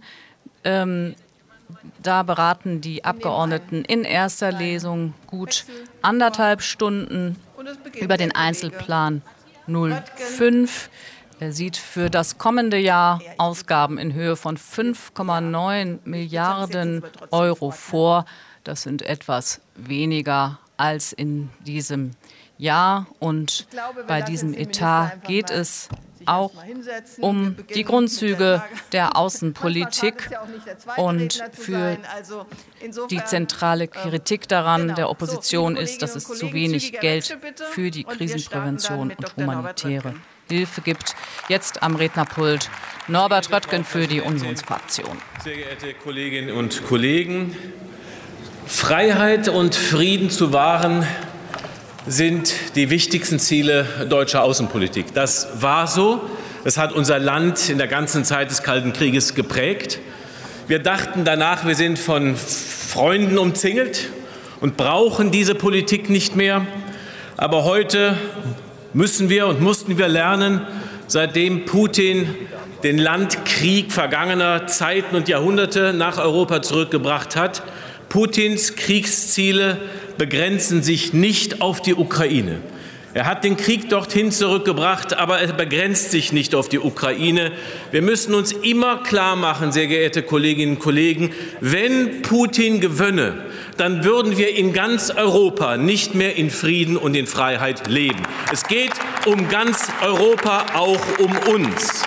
Speaker 2: Da beraten die Abgeordneten in erster Lesung gut 1,5 Stunden über den Einzelplan 05. Er sieht für das kommende Jahr Ausgaben in Höhe von 5,9 Milliarden Euro vor. Das sind etwas weniger als in diesem Jahr. Und bei diesem Etat geht es auch um die Grundzüge der Außenpolitik und für die zentrale Kritik daran der Opposition ist, dass es zu wenig Geld für die Krisenprävention und humanitäre Hilfe gibt. Jetzt am Rednerpult Norbert Röttgen für die Unionsfraktion.
Speaker 10: Sehr geehrte Kolleginnen und Kollegen, Freiheit und Frieden zu wahren sind die wichtigsten Ziele deutscher Außenpolitik. Das war so. Das hat unser Land in der ganzen Zeit des Kalten Krieges geprägt. Wir dachten danach, wir sind von Freunden umzingelt und brauchen diese Politik nicht mehr. Aber heute müssen wir und mussten wir lernen, seitdem Putin den Landkrieg vergangener Zeiten und Jahrhunderte nach Europa zurückgebracht hat, Putins Kriegsziele begrenzen sich nicht auf die Ukraine. Er hat den Krieg dorthin zurückgebracht, aber er begrenzt sich nicht auf die Ukraine. Wir müssen uns immer klar machen, sehr geehrte Kolleginnen und Kollegen, wenn Putin gewönne, dann würden wir in ganz Europa nicht mehr in Frieden und in Freiheit leben. Es geht um ganz Europa, auch um uns.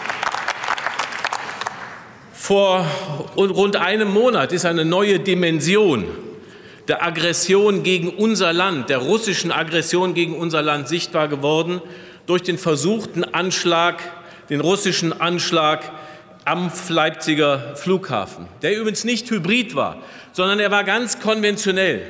Speaker 10: Vor rund einem Monat ist eine neue Dimension der Aggression gegen unser Land, der russischen Aggression gegen unser Land sichtbar geworden durch den versuchten Anschlag, den russischen Anschlag am Leipziger Flughafen, der übrigens nicht hybrid war, sondern er war ganz konventionell.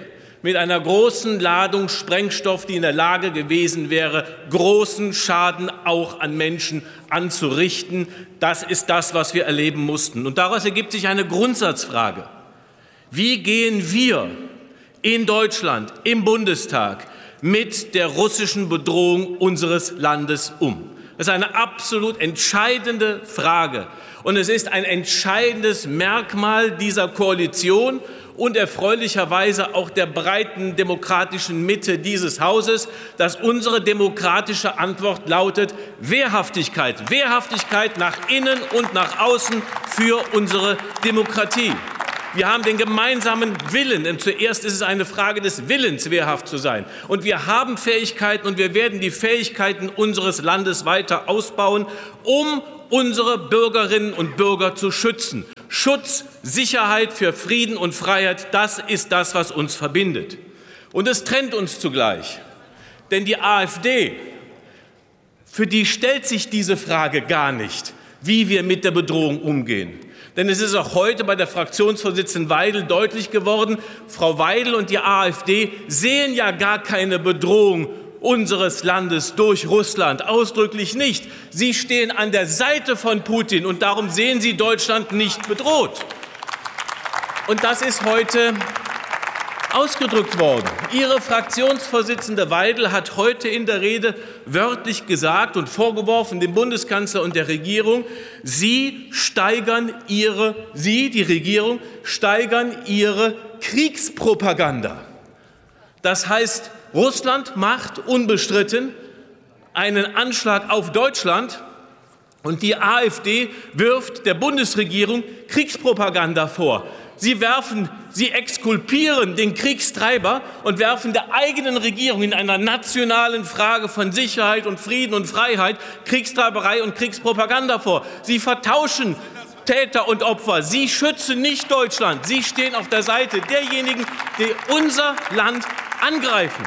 Speaker 10: mit einer großen Ladung Sprengstoff, die in der Lage gewesen wäre, großen Schaden auch an Menschen anzurichten. Das ist das, was wir erleben mussten. Und daraus ergibt sich eine Grundsatzfrage. Wie gehen wir in Deutschland, im Bundestag, mit der russischen Bedrohung unseres Landes um? Das ist eine absolut entscheidende Frage. Und es ist ein entscheidendes Merkmal dieser Koalition und erfreulicherweise auch der breiten demokratischen Mitte dieses Hauses, dass unsere demokratische Antwort lautet Wehrhaftigkeit. Wehrhaftigkeit nach innen und nach außen für unsere Demokratie. Wir haben den gemeinsamen Willen, denn zuerst ist es eine Frage des Willens, wehrhaft zu sein. Und wir haben Fähigkeiten und wir werden die Fähigkeiten unseres Landes weiter ausbauen, um unsere Bürgerinnen und Bürger zu schützen. Schutz, Sicherheit für Frieden und Freiheit, das ist das, was uns verbindet. Und es trennt uns zugleich. Denn die AfD, für die stellt sich diese Frage gar nicht, wie wir mit der Bedrohung umgehen. Denn es ist auch heute bei der Fraktionsvorsitzenden Weidel deutlich geworden, Frau Weidel und die AfD sehen ja gar keine Bedrohung unseres Landes durch Russland, ausdrücklich nicht. Sie stehen an der Seite von Putin und darum sehen sie Deutschland nicht bedroht. Und das ist heute ausgedrückt worden. Ihre Fraktionsvorsitzende Weidel hat heute in der Rede wörtlich gesagt und vorgeworfen dem Bundeskanzler und der Regierung, die Regierung, steigern ihre Kriegspropaganda. Das heißt, Russland macht unbestritten einen Anschlag auf Deutschland und die AfD wirft der Bundesregierung Kriegspropaganda vor. Sie exkulpieren den Kriegstreiber und werfen der eigenen Regierung in einer nationalen Frage von Sicherheit und Frieden und Freiheit Kriegstreiberei und Kriegspropaganda vor. Sie vertauschen Täter und Opfer. Sie schützen nicht Deutschland. Sie stehen auf der Seite derjenigen, die unser Land angreifen.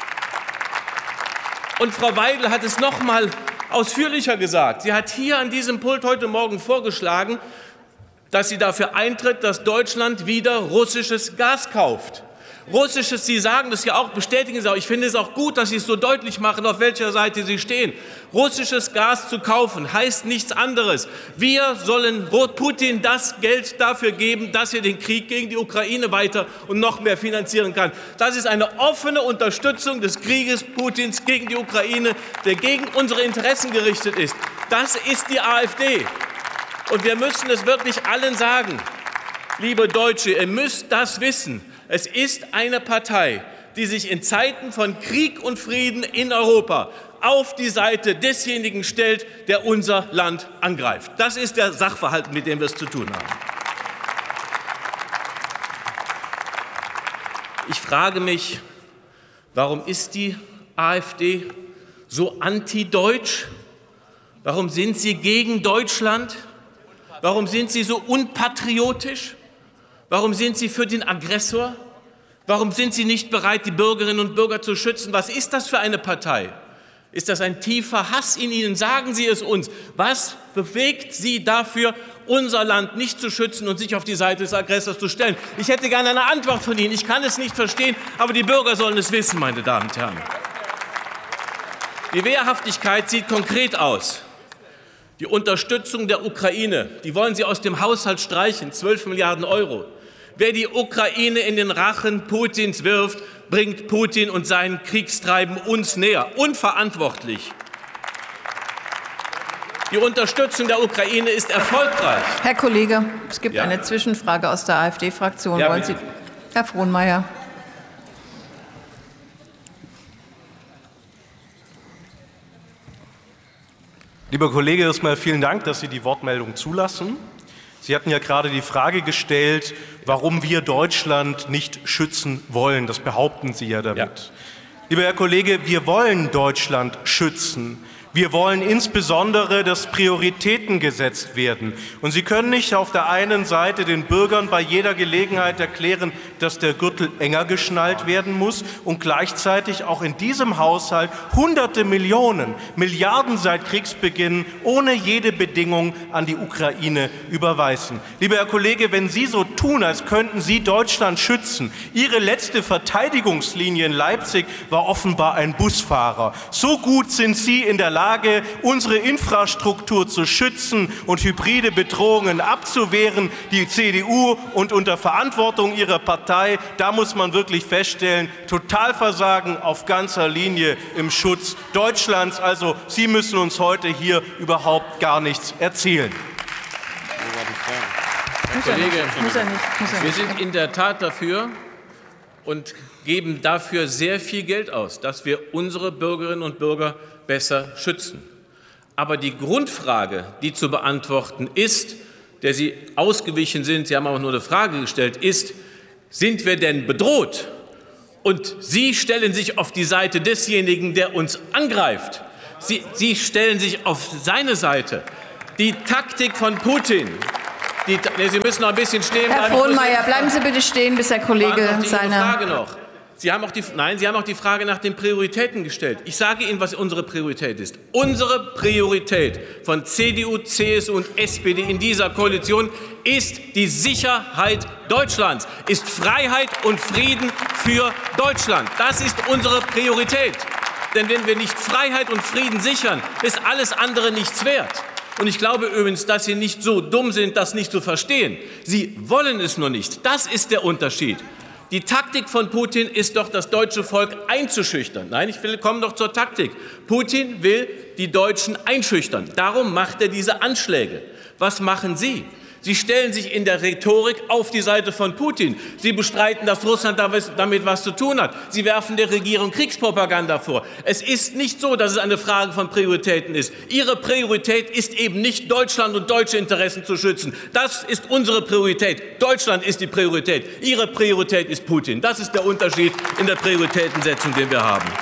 Speaker 10: Und Frau Weidel hat es noch mal ausführlicher gesagt. Sie hat hier an diesem Pult heute Morgen vorgeschlagen, dass sie dafür eintritt, dass Deutschland wieder russisches Gas kauft. Russisches, Sie sagen das ja auch, bestätigen Sie auch. Ich finde es auch gut, dass Sie es so deutlich machen, auf welcher Seite Sie stehen. Russisches Gas zu kaufen heißt nichts anderes. Wir sollen Putin das Geld dafür geben, dass er den Krieg gegen die Ukraine weiter und noch mehr finanzieren kann. Das ist eine offene Unterstützung des Krieges Putins gegen die Ukraine, der gegen unsere Interessen gerichtet ist. Das ist die AfD. Und wir müssen es wirklich allen sagen, liebe Deutsche, ihr müsst das wissen. Es ist eine Partei, die sich in Zeiten von Krieg und Frieden in Europa auf die Seite desjenigen stellt, der unser Land angreift. Das ist der Sachverhalt, mit dem wir es zu tun haben. Ich frage mich, warum ist die AfD so antideutsch? Warum sind Sie gegen Deutschland? Warum sind Sie so unpatriotisch? Warum sind Sie für den Aggressor? Warum sind Sie nicht bereit, die Bürgerinnen und Bürger zu schützen? Was ist das für eine Partei? Ist das ein tiefer Hass in Ihnen? Sagen Sie es uns. Was bewegt Sie dafür, unser Land nicht zu schützen und sich auf die Seite des Aggressors zu stellen? Ich hätte gerne eine Antwort von Ihnen. Ich kann es nicht verstehen, aber die Bürger sollen es wissen, meine Damen und Herren. Die Wehrhaftigkeit sieht konkret aus. Die Unterstützung der Ukraine, die wollen Sie aus dem Haushalt streichen, 12 Milliarden Euro. Wer die Ukraine in den Rachen Putins wirft, bringt Putin und sein Kriegstreiben uns näher. Unverantwortlich. Die Unterstützung der Ukraine ist erfolgreich.
Speaker 11: Herr Kollege, es gibt eine Zwischenfrage aus der AfD-Fraktion.
Speaker 10: Ja,
Speaker 11: wollen Sie, Herr Frohnmeier.
Speaker 12: Lieber Kollege, erstmal vielen Dank, dass Sie die Wortmeldung zulassen. Sie hatten ja gerade die Frage gestellt, warum wir Deutschland nicht schützen wollen. Das behaupten Sie ja damit. Ja. Lieber Herr Kollege, wir wollen Deutschland schützen. Wir wollen insbesondere, dass Prioritäten gesetzt werden. Und Sie können nicht auf der einen Seite den Bürgern bei jeder Gelegenheit erklären, dass der Gürtel enger geschnallt werden muss und gleichzeitig auch in diesem Haushalt Hunderte Millionen, Milliarden seit Kriegsbeginn ohne jede Bedingung an die Ukraine überweisen. Lieber Herr Kollege, wenn Sie so tun, als könnten Sie Deutschland schützen, Ihre letzte Verteidigungslinie in Leipzig war offenbar ein Busfahrer. So gut sind Sie in der Lage, unsere Infrastruktur zu schützen und hybride Bedrohungen abzuwehren, die CDU und unter Verantwortung ihrer Partei, da muss man wirklich feststellen, Totalversagen auf ganzer Linie im Schutz Deutschlands. Also Sie müssen uns heute hier überhaupt gar nichts erzählen.
Speaker 10: Herr Kollege, wir sind in der Tat dafür und geben dafür sehr viel Geld aus, dass wir unsere Bürgerinnen und Bürger besser schützen. Aber die Grundfrage, die zu beantworten ist, der Sie ausgewichen sind, Sie haben auch nur eine Frage gestellt, ist, sind wir denn bedroht? Und Sie stellen sich auf die Seite desjenigen, der uns angreift. Sie stellen sich auf seine Seite. Die Taktik von Putin. Sie müssen noch ein bisschen stehen bleiben.
Speaker 11: Herr Frohnmayer, bleiben Sie bitte stehen, bis der Kollege seine
Speaker 10: Frage noch. Sie haben auch die Frage nach den Prioritäten gestellt. Ich sage Ihnen, was unsere Priorität ist. Unsere Priorität von CDU, CSU und SPD in dieser Koalition ist die Sicherheit Deutschlands, ist Freiheit und Frieden für Deutschland. Das ist unsere Priorität. Denn wenn wir nicht Freiheit und Frieden sichern, ist alles andere nichts wert. Und ich glaube übrigens, dass Sie nicht so dumm sind, das nicht zu verstehen. Sie wollen es nur nicht. Das ist der Unterschied. Die Taktik von Putin ist doch, das deutsche Volk einzuschüchtern. Nein, ich komme doch zur Taktik. Putin will die Deutschen einschüchtern. Darum macht er diese Anschläge. Was machen Sie? Sie stellen sich in der Rhetorik auf die Seite von Putin. Sie bestreiten, dass Russland damit was zu tun hat. Sie werfen der Regierung Kriegspropaganda vor. Es ist nicht so, dass es eine Frage von Prioritäten ist. Ihre Priorität ist eben nicht, Deutschland und deutsche Interessen zu schützen. Das ist unsere Priorität. Deutschland ist die Priorität. Ihre Priorität ist Putin. Das ist der Unterschied in der Prioritätensetzung, den wir haben.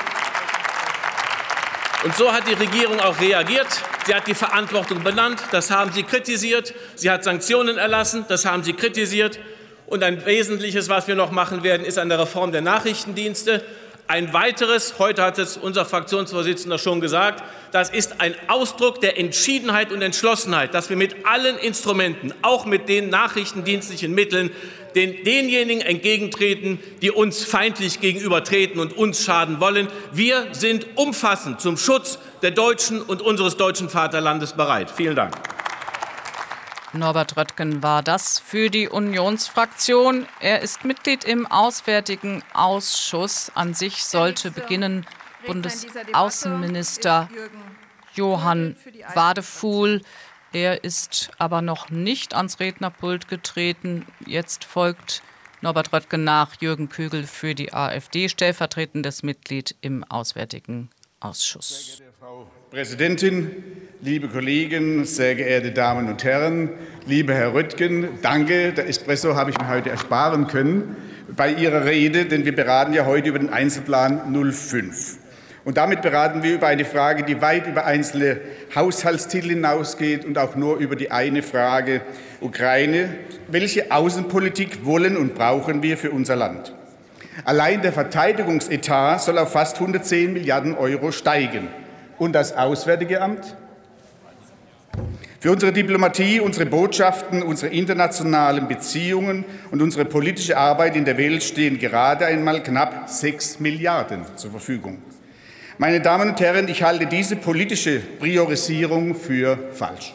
Speaker 10: Und so hat die Regierung auch reagiert. Sie hat die Verantwortung benannt, das haben Sie kritisiert. Sie hat Sanktionen erlassen, das haben Sie kritisiert. Und ein Wesentliches, was wir noch machen werden, ist eine Reform der Nachrichtendienste. Ein weiteres, heute hat es unser Fraktionsvorsitzender schon gesagt, das ist ein Ausdruck der Entschiedenheit und Entschlossenheit, dass wir mit allen Instrumenten, auch mit den nachrichtendienstlichen Mitteln, denjenigen entgegentreten, die uns feindlich gegenübertreten und uns schaden wollen. Wir sind umfassend zum Schutz der Deutschen und unseres deutschen Vaterlandes bereit. Vielen Dank.
Speaker 2: Norbert Röttgen war das für die Unionsfraktion. Er ist Mitglied im Auswärtigen Ausschuss. An sich sollte beginnen Bundesaußenminister Johann Wadefuhl. Er ist aber noch nicht ans Rednerpult getreten. Jetzt folgt Norbert Röttgen nach Jürgen Kögel für die AfD, stellvertretendes Mitglied im Auswärtigen Ausschuss.
Speaker 13: Sehr geehrte Frau Präsidentin, liebe Kollegen, sehr geehrte Damen und Herren, lieber Herr Röttgen, danke, der Espresso habe ich mir heute ersparen können bei Ihrer Rede, denn wir beraten ja heute über den Einzelplan 05. Und damit beraten wir über eine Frage, die weit über einzelne Haushaltstitel hinausgeht und auch nur über die eine Frage Ukraine. Welche Außenpolitik wollen und brauchen wir für unser Land? Allein der Verteidigungsetat soll auf fast 110 Milliarden € steigen. Und das Auswärtige Amt? Für unsere Diplomatie, unsere Botschaften, unsere internationalen Beziehungen und unsere politische Arbeit in der Welt stehen gerade einmal knapp 6 Milliarden zur Verfügung. Meine Damen und Herren, ich halte diese politische Priorisierung für falsch.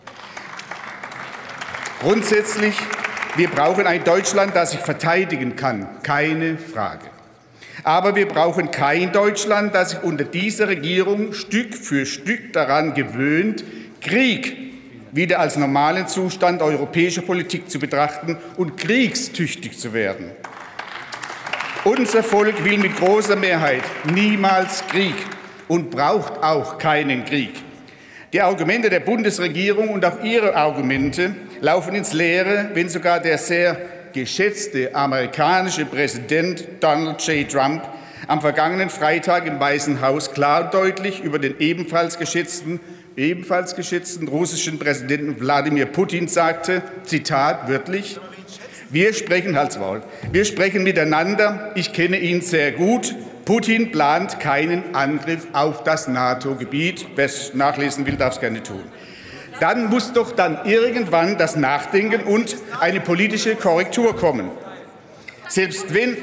Speaker 13: Grundsätzlich, wir brauchen ein Deutschland, das sich verteidigen kann, keine Frage. Aber wir brauchen kein Deutschland, das sich unter dieser Regierung Stück für Stück daran gewöhnt, Krieg wieder als normalen Zustand europäischer Politik zu betrachten und kriegstüchtig zu werden. Unser Volk will mit großer Mehrheit niemals Krieg und braucht auch keinen Krieg. Die Argumente der Bundesregierung und auch ihre Argumente laufen ins Leere, wenn sogar der sehr geschätzte amerikanische Präsident Donald J. Trump am vergangenen Freitag im Weißen Haus klar und deutlich über den ebenfalls geschätzten russischen Präsidenten Wladimir Putin sagte, Zitat wörtlich, wir sprechen miteinander, ich kenne ihn sehr gut, Putin plant keinen Angriff auf das NATO-Gebiet. Wer es nachlesen will, darf es gerne tun. Dann muss doch dann irgendwann das Nachdenken und eine politische Korrektur kommen. Selbst wenn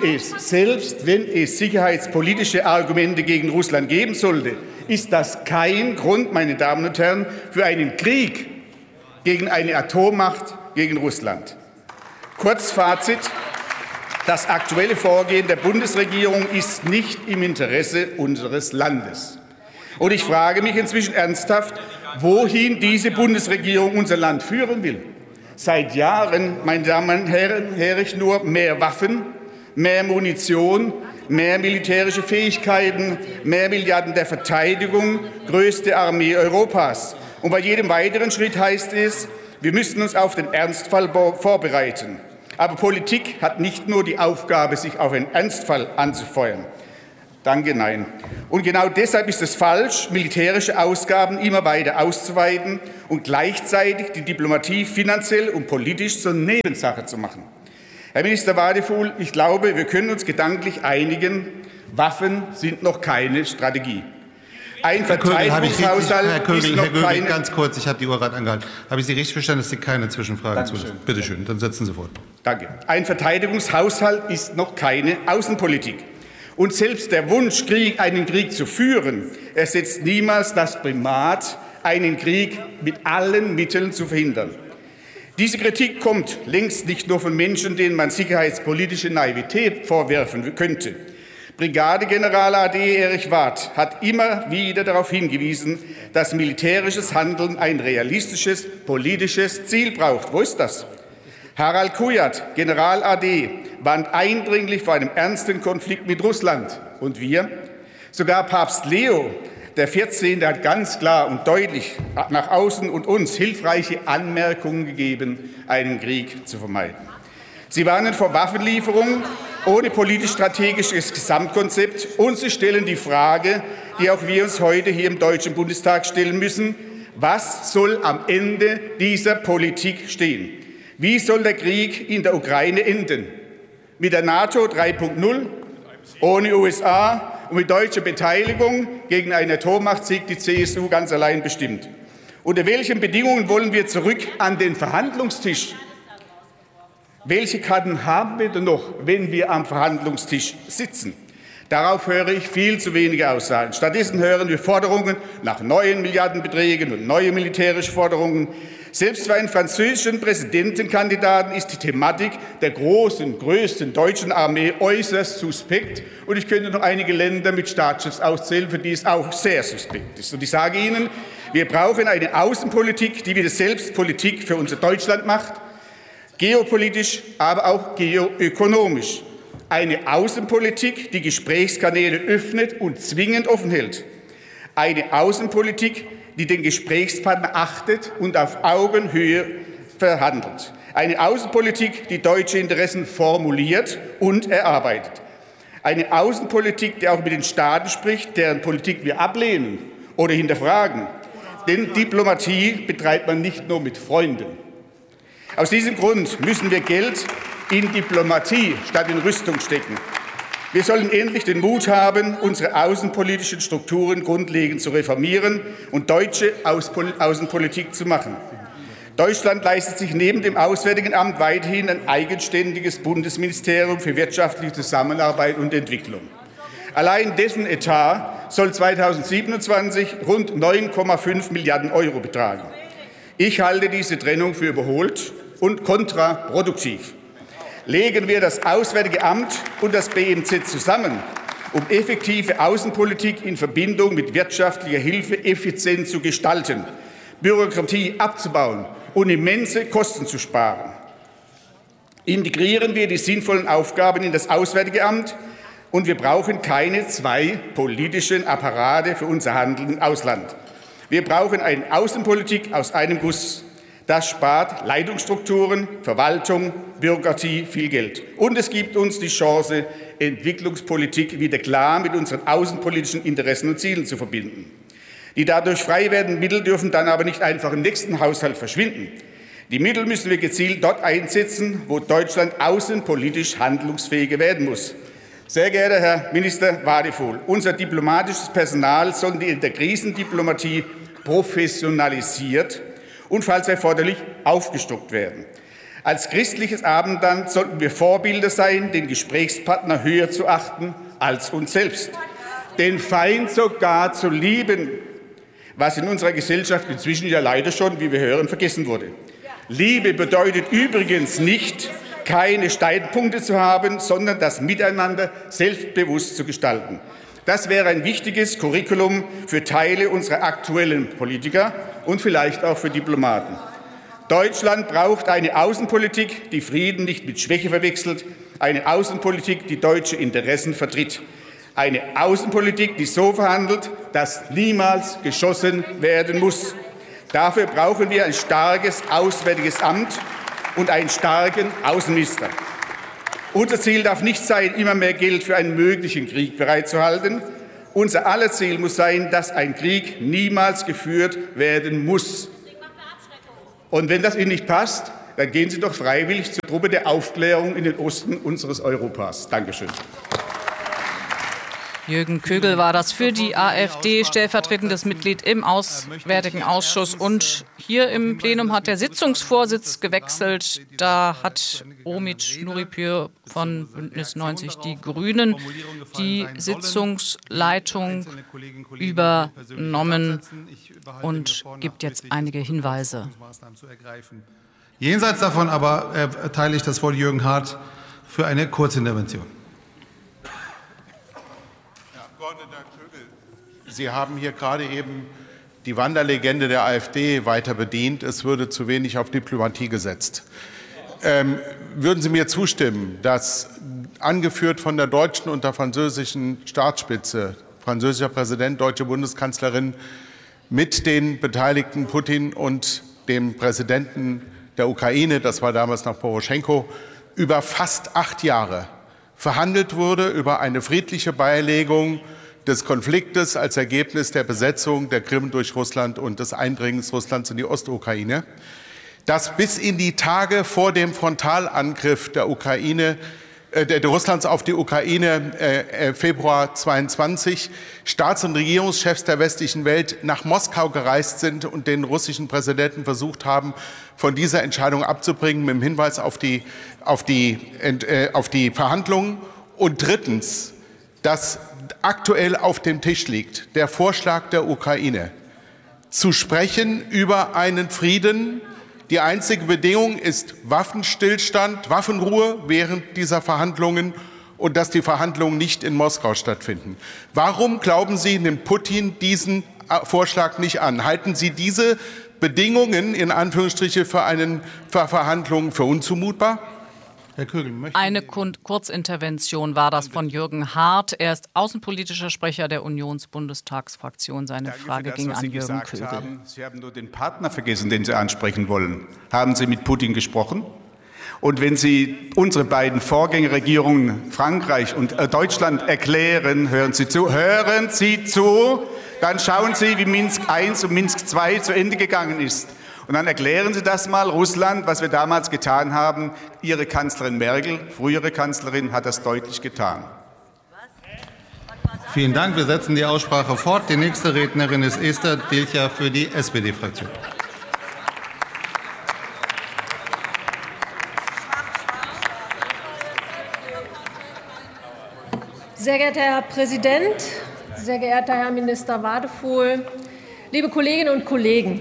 Speaker 13: es sicherheitspolitische Argumente gegen Russland geben sollte, ist das kein Grund, meine Damen und Herren, für einen Krieg gegen eine Atommacht, gegen Russland. Kurzfazit. Das aktuelle Vorgehen der Bundesregierung ist nicht im Interesse unseres Landes. Und ich frage mich inzwischen ernsthaft, wohin diese Bundesregierung unser Land führen will. Seit Jahren, meine Damen und Herren, höre ich nur mehr Waffen, mehr Munition, mehr militärische Fähigkeiten, mehr Milliarden der Verteidigung, größte Armee Europas. Und bei jedem weiteren Schritt heißt es, wir müssen uns auf den Ernstfall vorbereiten. Aber Politik hat nicht nur die Aufgabe, sich auf einen Ernstfall anzufeuern. Danke, nein. Und genau deshalb ist es falsch, militärische Ausgaben immer weiter auszuweiten und gleichzeitig die Diplomatie finanziell und politisch zur Nebensache zu machen. Herr Minister Wadefuhl, ich glaube, wir können uns gedanklich einigen, Waffen sind noch keine Strategie. Ein Verteidigungshaushalt
Speaker 14: Herr Kögel,
Speaker 13: keine...
Speaker 14: ganz kurz, ich habe die Uhr gerade angehalten. Habe ich Sie richtig verstanden, dass Sie keine Zwischenfragen zulassen? Bitte schön, dann setzen Sie fort.
Speaker 13: Danke. Ein Verteidigungshaushalt ist noch keine Außenpolitik. Und selbst der Wunsch, einen Krieg zu führen, ersetzt niemals das Primat, einen Krieg mit allen Mitteln zu verhindern. Diese Kritik kommt längst nicht nur von Menschen, denen man sicherheitspolitische Naivität vorwerfen könnte. Brigadegeneral AD Erich Warth hat immer wieder darauf hingewiesen, dass militärisches Handeln ein realistisches politisches Ziel braucht. Wo ist das? Harald Kujat, General AD, warnt eindringlich vor einem ernsten Konflikt mit Russland. Und wir? Sogar Papst Leo, der 14., hat ganz klar und deutlich nach außen und uns hilfreiche Anmerkungen gegeben, einen Krieg zu vermeiden. Sie warnen vor Waffenlieferungen ohne politisch-strategisches Gesamtkonzept und sie stellen die Frage, die auch wir uns heute hier im Deutschen Bundestag stellen müssen, was soll am Ende dieser Politik stehen? Wie soll der Krieg in der Ukraine enden? Mit der NATO 3.0, ohne USA und mit deutscher Beteiligung gegen eine Atommachtsieg, die CSU ganz allein bestimmt. Unter welchen Bedingungen wollen wir zurück an den Verhandlungstisch? Welche Karten haben wir denn noch, wenn wir am Verhandlungstisch sitzen? Darauf höre ich viel zu wenige Aussagen. Stattdessen hören wir Forderungen nach neuen Milliardenbeträgen und neue militärische Forderungen. Selbst für einen französischen Präsidentenkandidaten ist die Thematik der größten deutschen Armee äußerst suspekt. Und ich könnte noch einige Länder mit Staatschefs auszählen, für die es auch sehr suspekt ist. Und ich sage Ihnen, wir brauchen eine Außenpolitik, die wieder selbst Politik für unser Deutschland macht, geopolitisch, aber auch geoökonomisch. Eine Außenpolitik, die Gesprächskanäle öffnet und zwingend offen hält. Eine Außenpolitik, die den Gesprächspartner achtet und auf Augenhöhe verhandelt. Eine Außenpolitik, die deutsche Interessen formuliert und erarbeitet. Eine Außenpolitik, die auch mit den Staaten spricht, deren Politik wir ablehnen oder hinterfragen. Denn Diplomatie betreibt man nicht nur mit Freunden. Aus diesem Grund müssen wir Geld in Diplomatie statt in Rüstung stecken. Wir sollen endlich den Mut haben, unsere außenpolitischen Strukturen grundlegend zu reformieren und deutsche Außenpolitik zu machen. Deutschland leistet sich neben dem Auswärtigen Amt weiterhin ein eigenständiges Bundesministerium für wirtschaftliche Zusammenarbeit und Entwicklung. Allein dessen Etat soll 2027 rund 9,5 Milliarden € betragen. Ich halte diese Trennung für überholt und kontraproduktiv. Legen wir das Auswärtige Amt und das BMZ zusammen, um effektive Außenpolitik in Verbindung mit wirtschaftlicher Hilfe effizient zu gestalten, Bürokratie abzubauen und immense Kosten zu sparen. Integrieren wir die sinnvollen Aufgaben in das Auswärtige Amt und wir brauchen keine zwei politischen Apparate für unser Handeln im Ausland. Wir brauchen eine Außenpolitik aus einem Guss. Das spart Leitungsstrukturen, Verwaltung, Bürokratie viel Geld. Und es gibt uns die Chance, Entwicklungspolitik wieder klar mit unseren außenpolitischen Interessen und Zielen zu verbinden. Die dadurch frei werdenden Mittel dürfen dann aber nicht einfach im nächsten Haushalt verschwinden. Die Mittel müssen wir gezielt dort einsetzen, wo Deutschland außenpolitisch handlungsfähiger werden muss. Sehr geehrter Herr Minister Wadefuhl, unser diplomatisches Personal sollte in der Krisendiplomatie professionalisiert und falls erforderlich aufgestockt werden. Als christliches Abendland sollten wir Vorbilder sein, den Gesprächspartner höher zu achten als uns selbst, den Feind sogar zu lieben, was in unserer Gesellschaft inzwischen ja leider schon, wie wir hören, vergessen wurde. Liebe bedeutet übrigens nicht, keine Streitpunkte zu haben, sondern das Miteinander selbstbewusst zu gestalten. Das wäre ein wichtiges Curriculum für Teile unserer aktuellen Politiker und vielleicht auch für Diplomaten. Deutschland braucht eine Außenpolitik, die Frieden nicht mit Schwäche verwechselt, eine Außenpolitik, die deutsche Interessen vertritt, eine Außenpolitik, die so verhandelt, dass niemals geschossen werden muss. Dafür brauchen wir ein starkes Auswärtiges Amt und einen starken Außenminister. Unser Ziel darf nicht sein, immer mehr Geld für einen möglichen Krieg bereitzuhalten. Unser aller Ziel muss sein, dass ein Krieg niemals geführt werden muss. Und wenn das Ihnen nicht passt, dann gehen Sie doch freiwillig zur Truppe der Aufklärung in den Osten unseres Europas. Dankeschön.
Speaker 2: Jürgen Kögel war das für die AfD, stellvertretendes Mitglied im Auswärtigen Ausschuss. Und hier im Plenum hat der Sitzungsvorsitz gewechselt. Da hat Omid Nuripur von Bündnis 90 Die Grünen die Sitzungsleitung übernommen und gibt jetzt einige Hinweise.
Speaker 14: Jenseits davon aber erteile ich das Wort Jürgen Hart für eine Kurzintervention.
Speaker 15: Sie haben hier gerade eben die Wanderlegende der AfD weiter bedient. Es würde zu wenig auf Diplomatie gesetzt. Würden Sie mir zustimmen, dass angeführt von der deutschen und der französischen Staatsspitze, französischer Präsident, deutsche Bundeskanzlerin, mit den Beteiligten Putin und dem Präsidenten der Ukraine, das war damals noch Poroschenko, über fast 8 Jahre verhandelt wurde über eine friedliche Beilegung des Konfliktes als Ergebnis der Besetzung der Krim durch Russland und des Eindringens Russlands in die Ostukraine, dass bis in die Tage vor dem Frontalangriff der Russlands auf die Ukraine Februar 22 Staats- und Regierungschefs der westlichen Welt nach Moskau gereist sind und den russischen Präsidenten versucht haben, von dieser Entscheidung abzubringen, mit dem Hinweis auf die Verhandlungen. Und drittens, dass aktuell auf dem Tisch liegt der Vorschlag der Ukraine, zu sprechen über einen Frieden. Die einzige Bedingung ist Waffenstillstand, Waffenruhe während dieser Verhandlungen und dass die Verhandlungen nicht in Moskau stattfinden. Warum, glauben Sie, nimmt Putin diesen Vorschlag nicht an? Halten Sie diese Bedingungen in Anführungsstriche für Verhandlungen für unzumutbar?
Speaker 14: Herr Kögel,
Speaker 2: eine Kurzintervention war das von Jürgen Hart. Er ist außenpolitischer Sprecher der Unionsbundestagsfraktion. Seine Frage ging an Jürgen Kögel.
Speaker 13: Sie haben nur den Partner vergessen, den Sie ansprechen wollen. Haben Sie mit Putin gesprochen? Und wenn Sie unsere beiden Vorgängerregierungen Frankreich und Deutschland erklären, hören Sie zu, dann schauen Sie, wie Minsk I und Minsk II zu Ende gegangen ist. Und dann erklären Sie das mal Russland, was wir damals getan haben. Ihre Kanzlerin Merkel, frühere Kanzlerin, hat das deutlich getan.
Speaker 14: Vielen Dank. Wir setzen die Aussprache fort. Die nächste Rednerin ist Esther Dilcher für die SPD-Fraktion.
Speaker 16: Sehr geehrter Herr Präsident, sehr geehrter Herr Minister Wadefuhl, liebe Kolleginnen und Kollegen!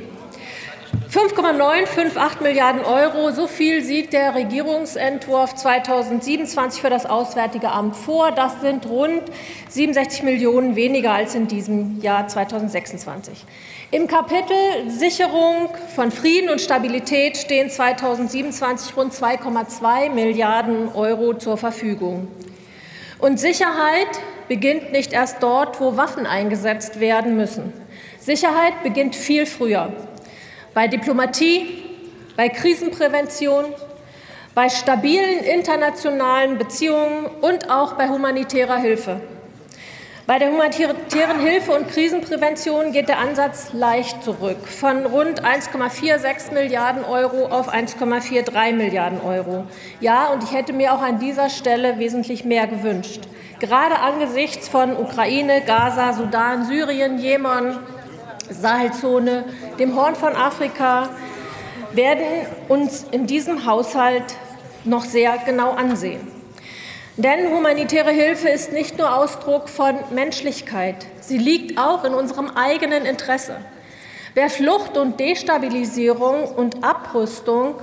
Speaker 16: 5,958 Milliarden Euro, so viel sieht der Regierungsentwurf 2027 für das Auswärtige Amt vor. Das sind rund 67 Millionen weniger als in diesem Jahr 2026. Im Kapitel Sicherung von Frieden und Stabilität stehen 2027 rund 2,2 Milliarden Euro zur Verfügung. Und Sicherheit beginnt nicht erst dort, wo Waffen eingesetzt werden müssen. Sicherheit beginnt viel früher. Bei Diplomatie, bei Krisenprävention, bei stabilen internationalen Beziehungen und auch bei humanitärer Hilfe. Bei der humanitären Hilfe und Krisenprävention geht der Ansatz leicht zurück, von rund 1,46 Milliarden Euro auf 1,43 Milliarden Euro. Ja, und ich hätte mir auch an dieser Stelle wesentlich mehr gewünscht. Gerade angesichts von Ukraine, Gaza, Sudan, Syrien, Jemen, Sahelzone, dem Horn von Afrika, werden uns in diesem Haushalt noch sehr genau ansehen. Denn humanitäre Hilfe ist nicht nur Ausdruck von Menschlichkeit, sie liegt auch in unserem eigenen Interesse. Wer Flucht und Destabilisierung und Abrüstung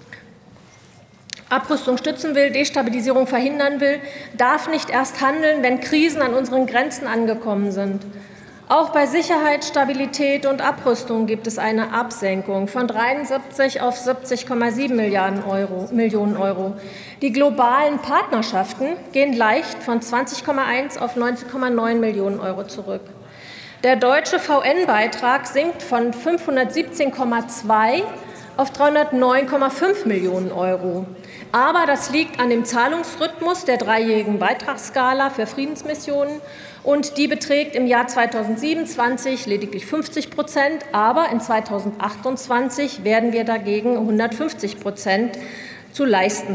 Speaker 16: stützen will, Destabilisierung verhindern will, darf nicht erst handeln, wenn Krisen an unseren Grenzen angekommen sind. Auch bei Sicherheit, Stabilität und Abrüstung gibt es eine Absenkung von 73 auf 70,7 Millionen Euro. Die globalen Partnerschaften gehen leicht von 20,1 auf 19,9 Millionen Euro zurück. Der deutsche VN-Beitrag sinkt von 517,2 auf 309,5 Millionen Euro. Aber das liegt an dem Zahlungsrhythmus der dreijährigen Beitragsskala für Friedensmissionen. Und die beträgt im Jahr 2027 lediglich 50%, aber in 2028 werden wir dagegen 150% zu leisten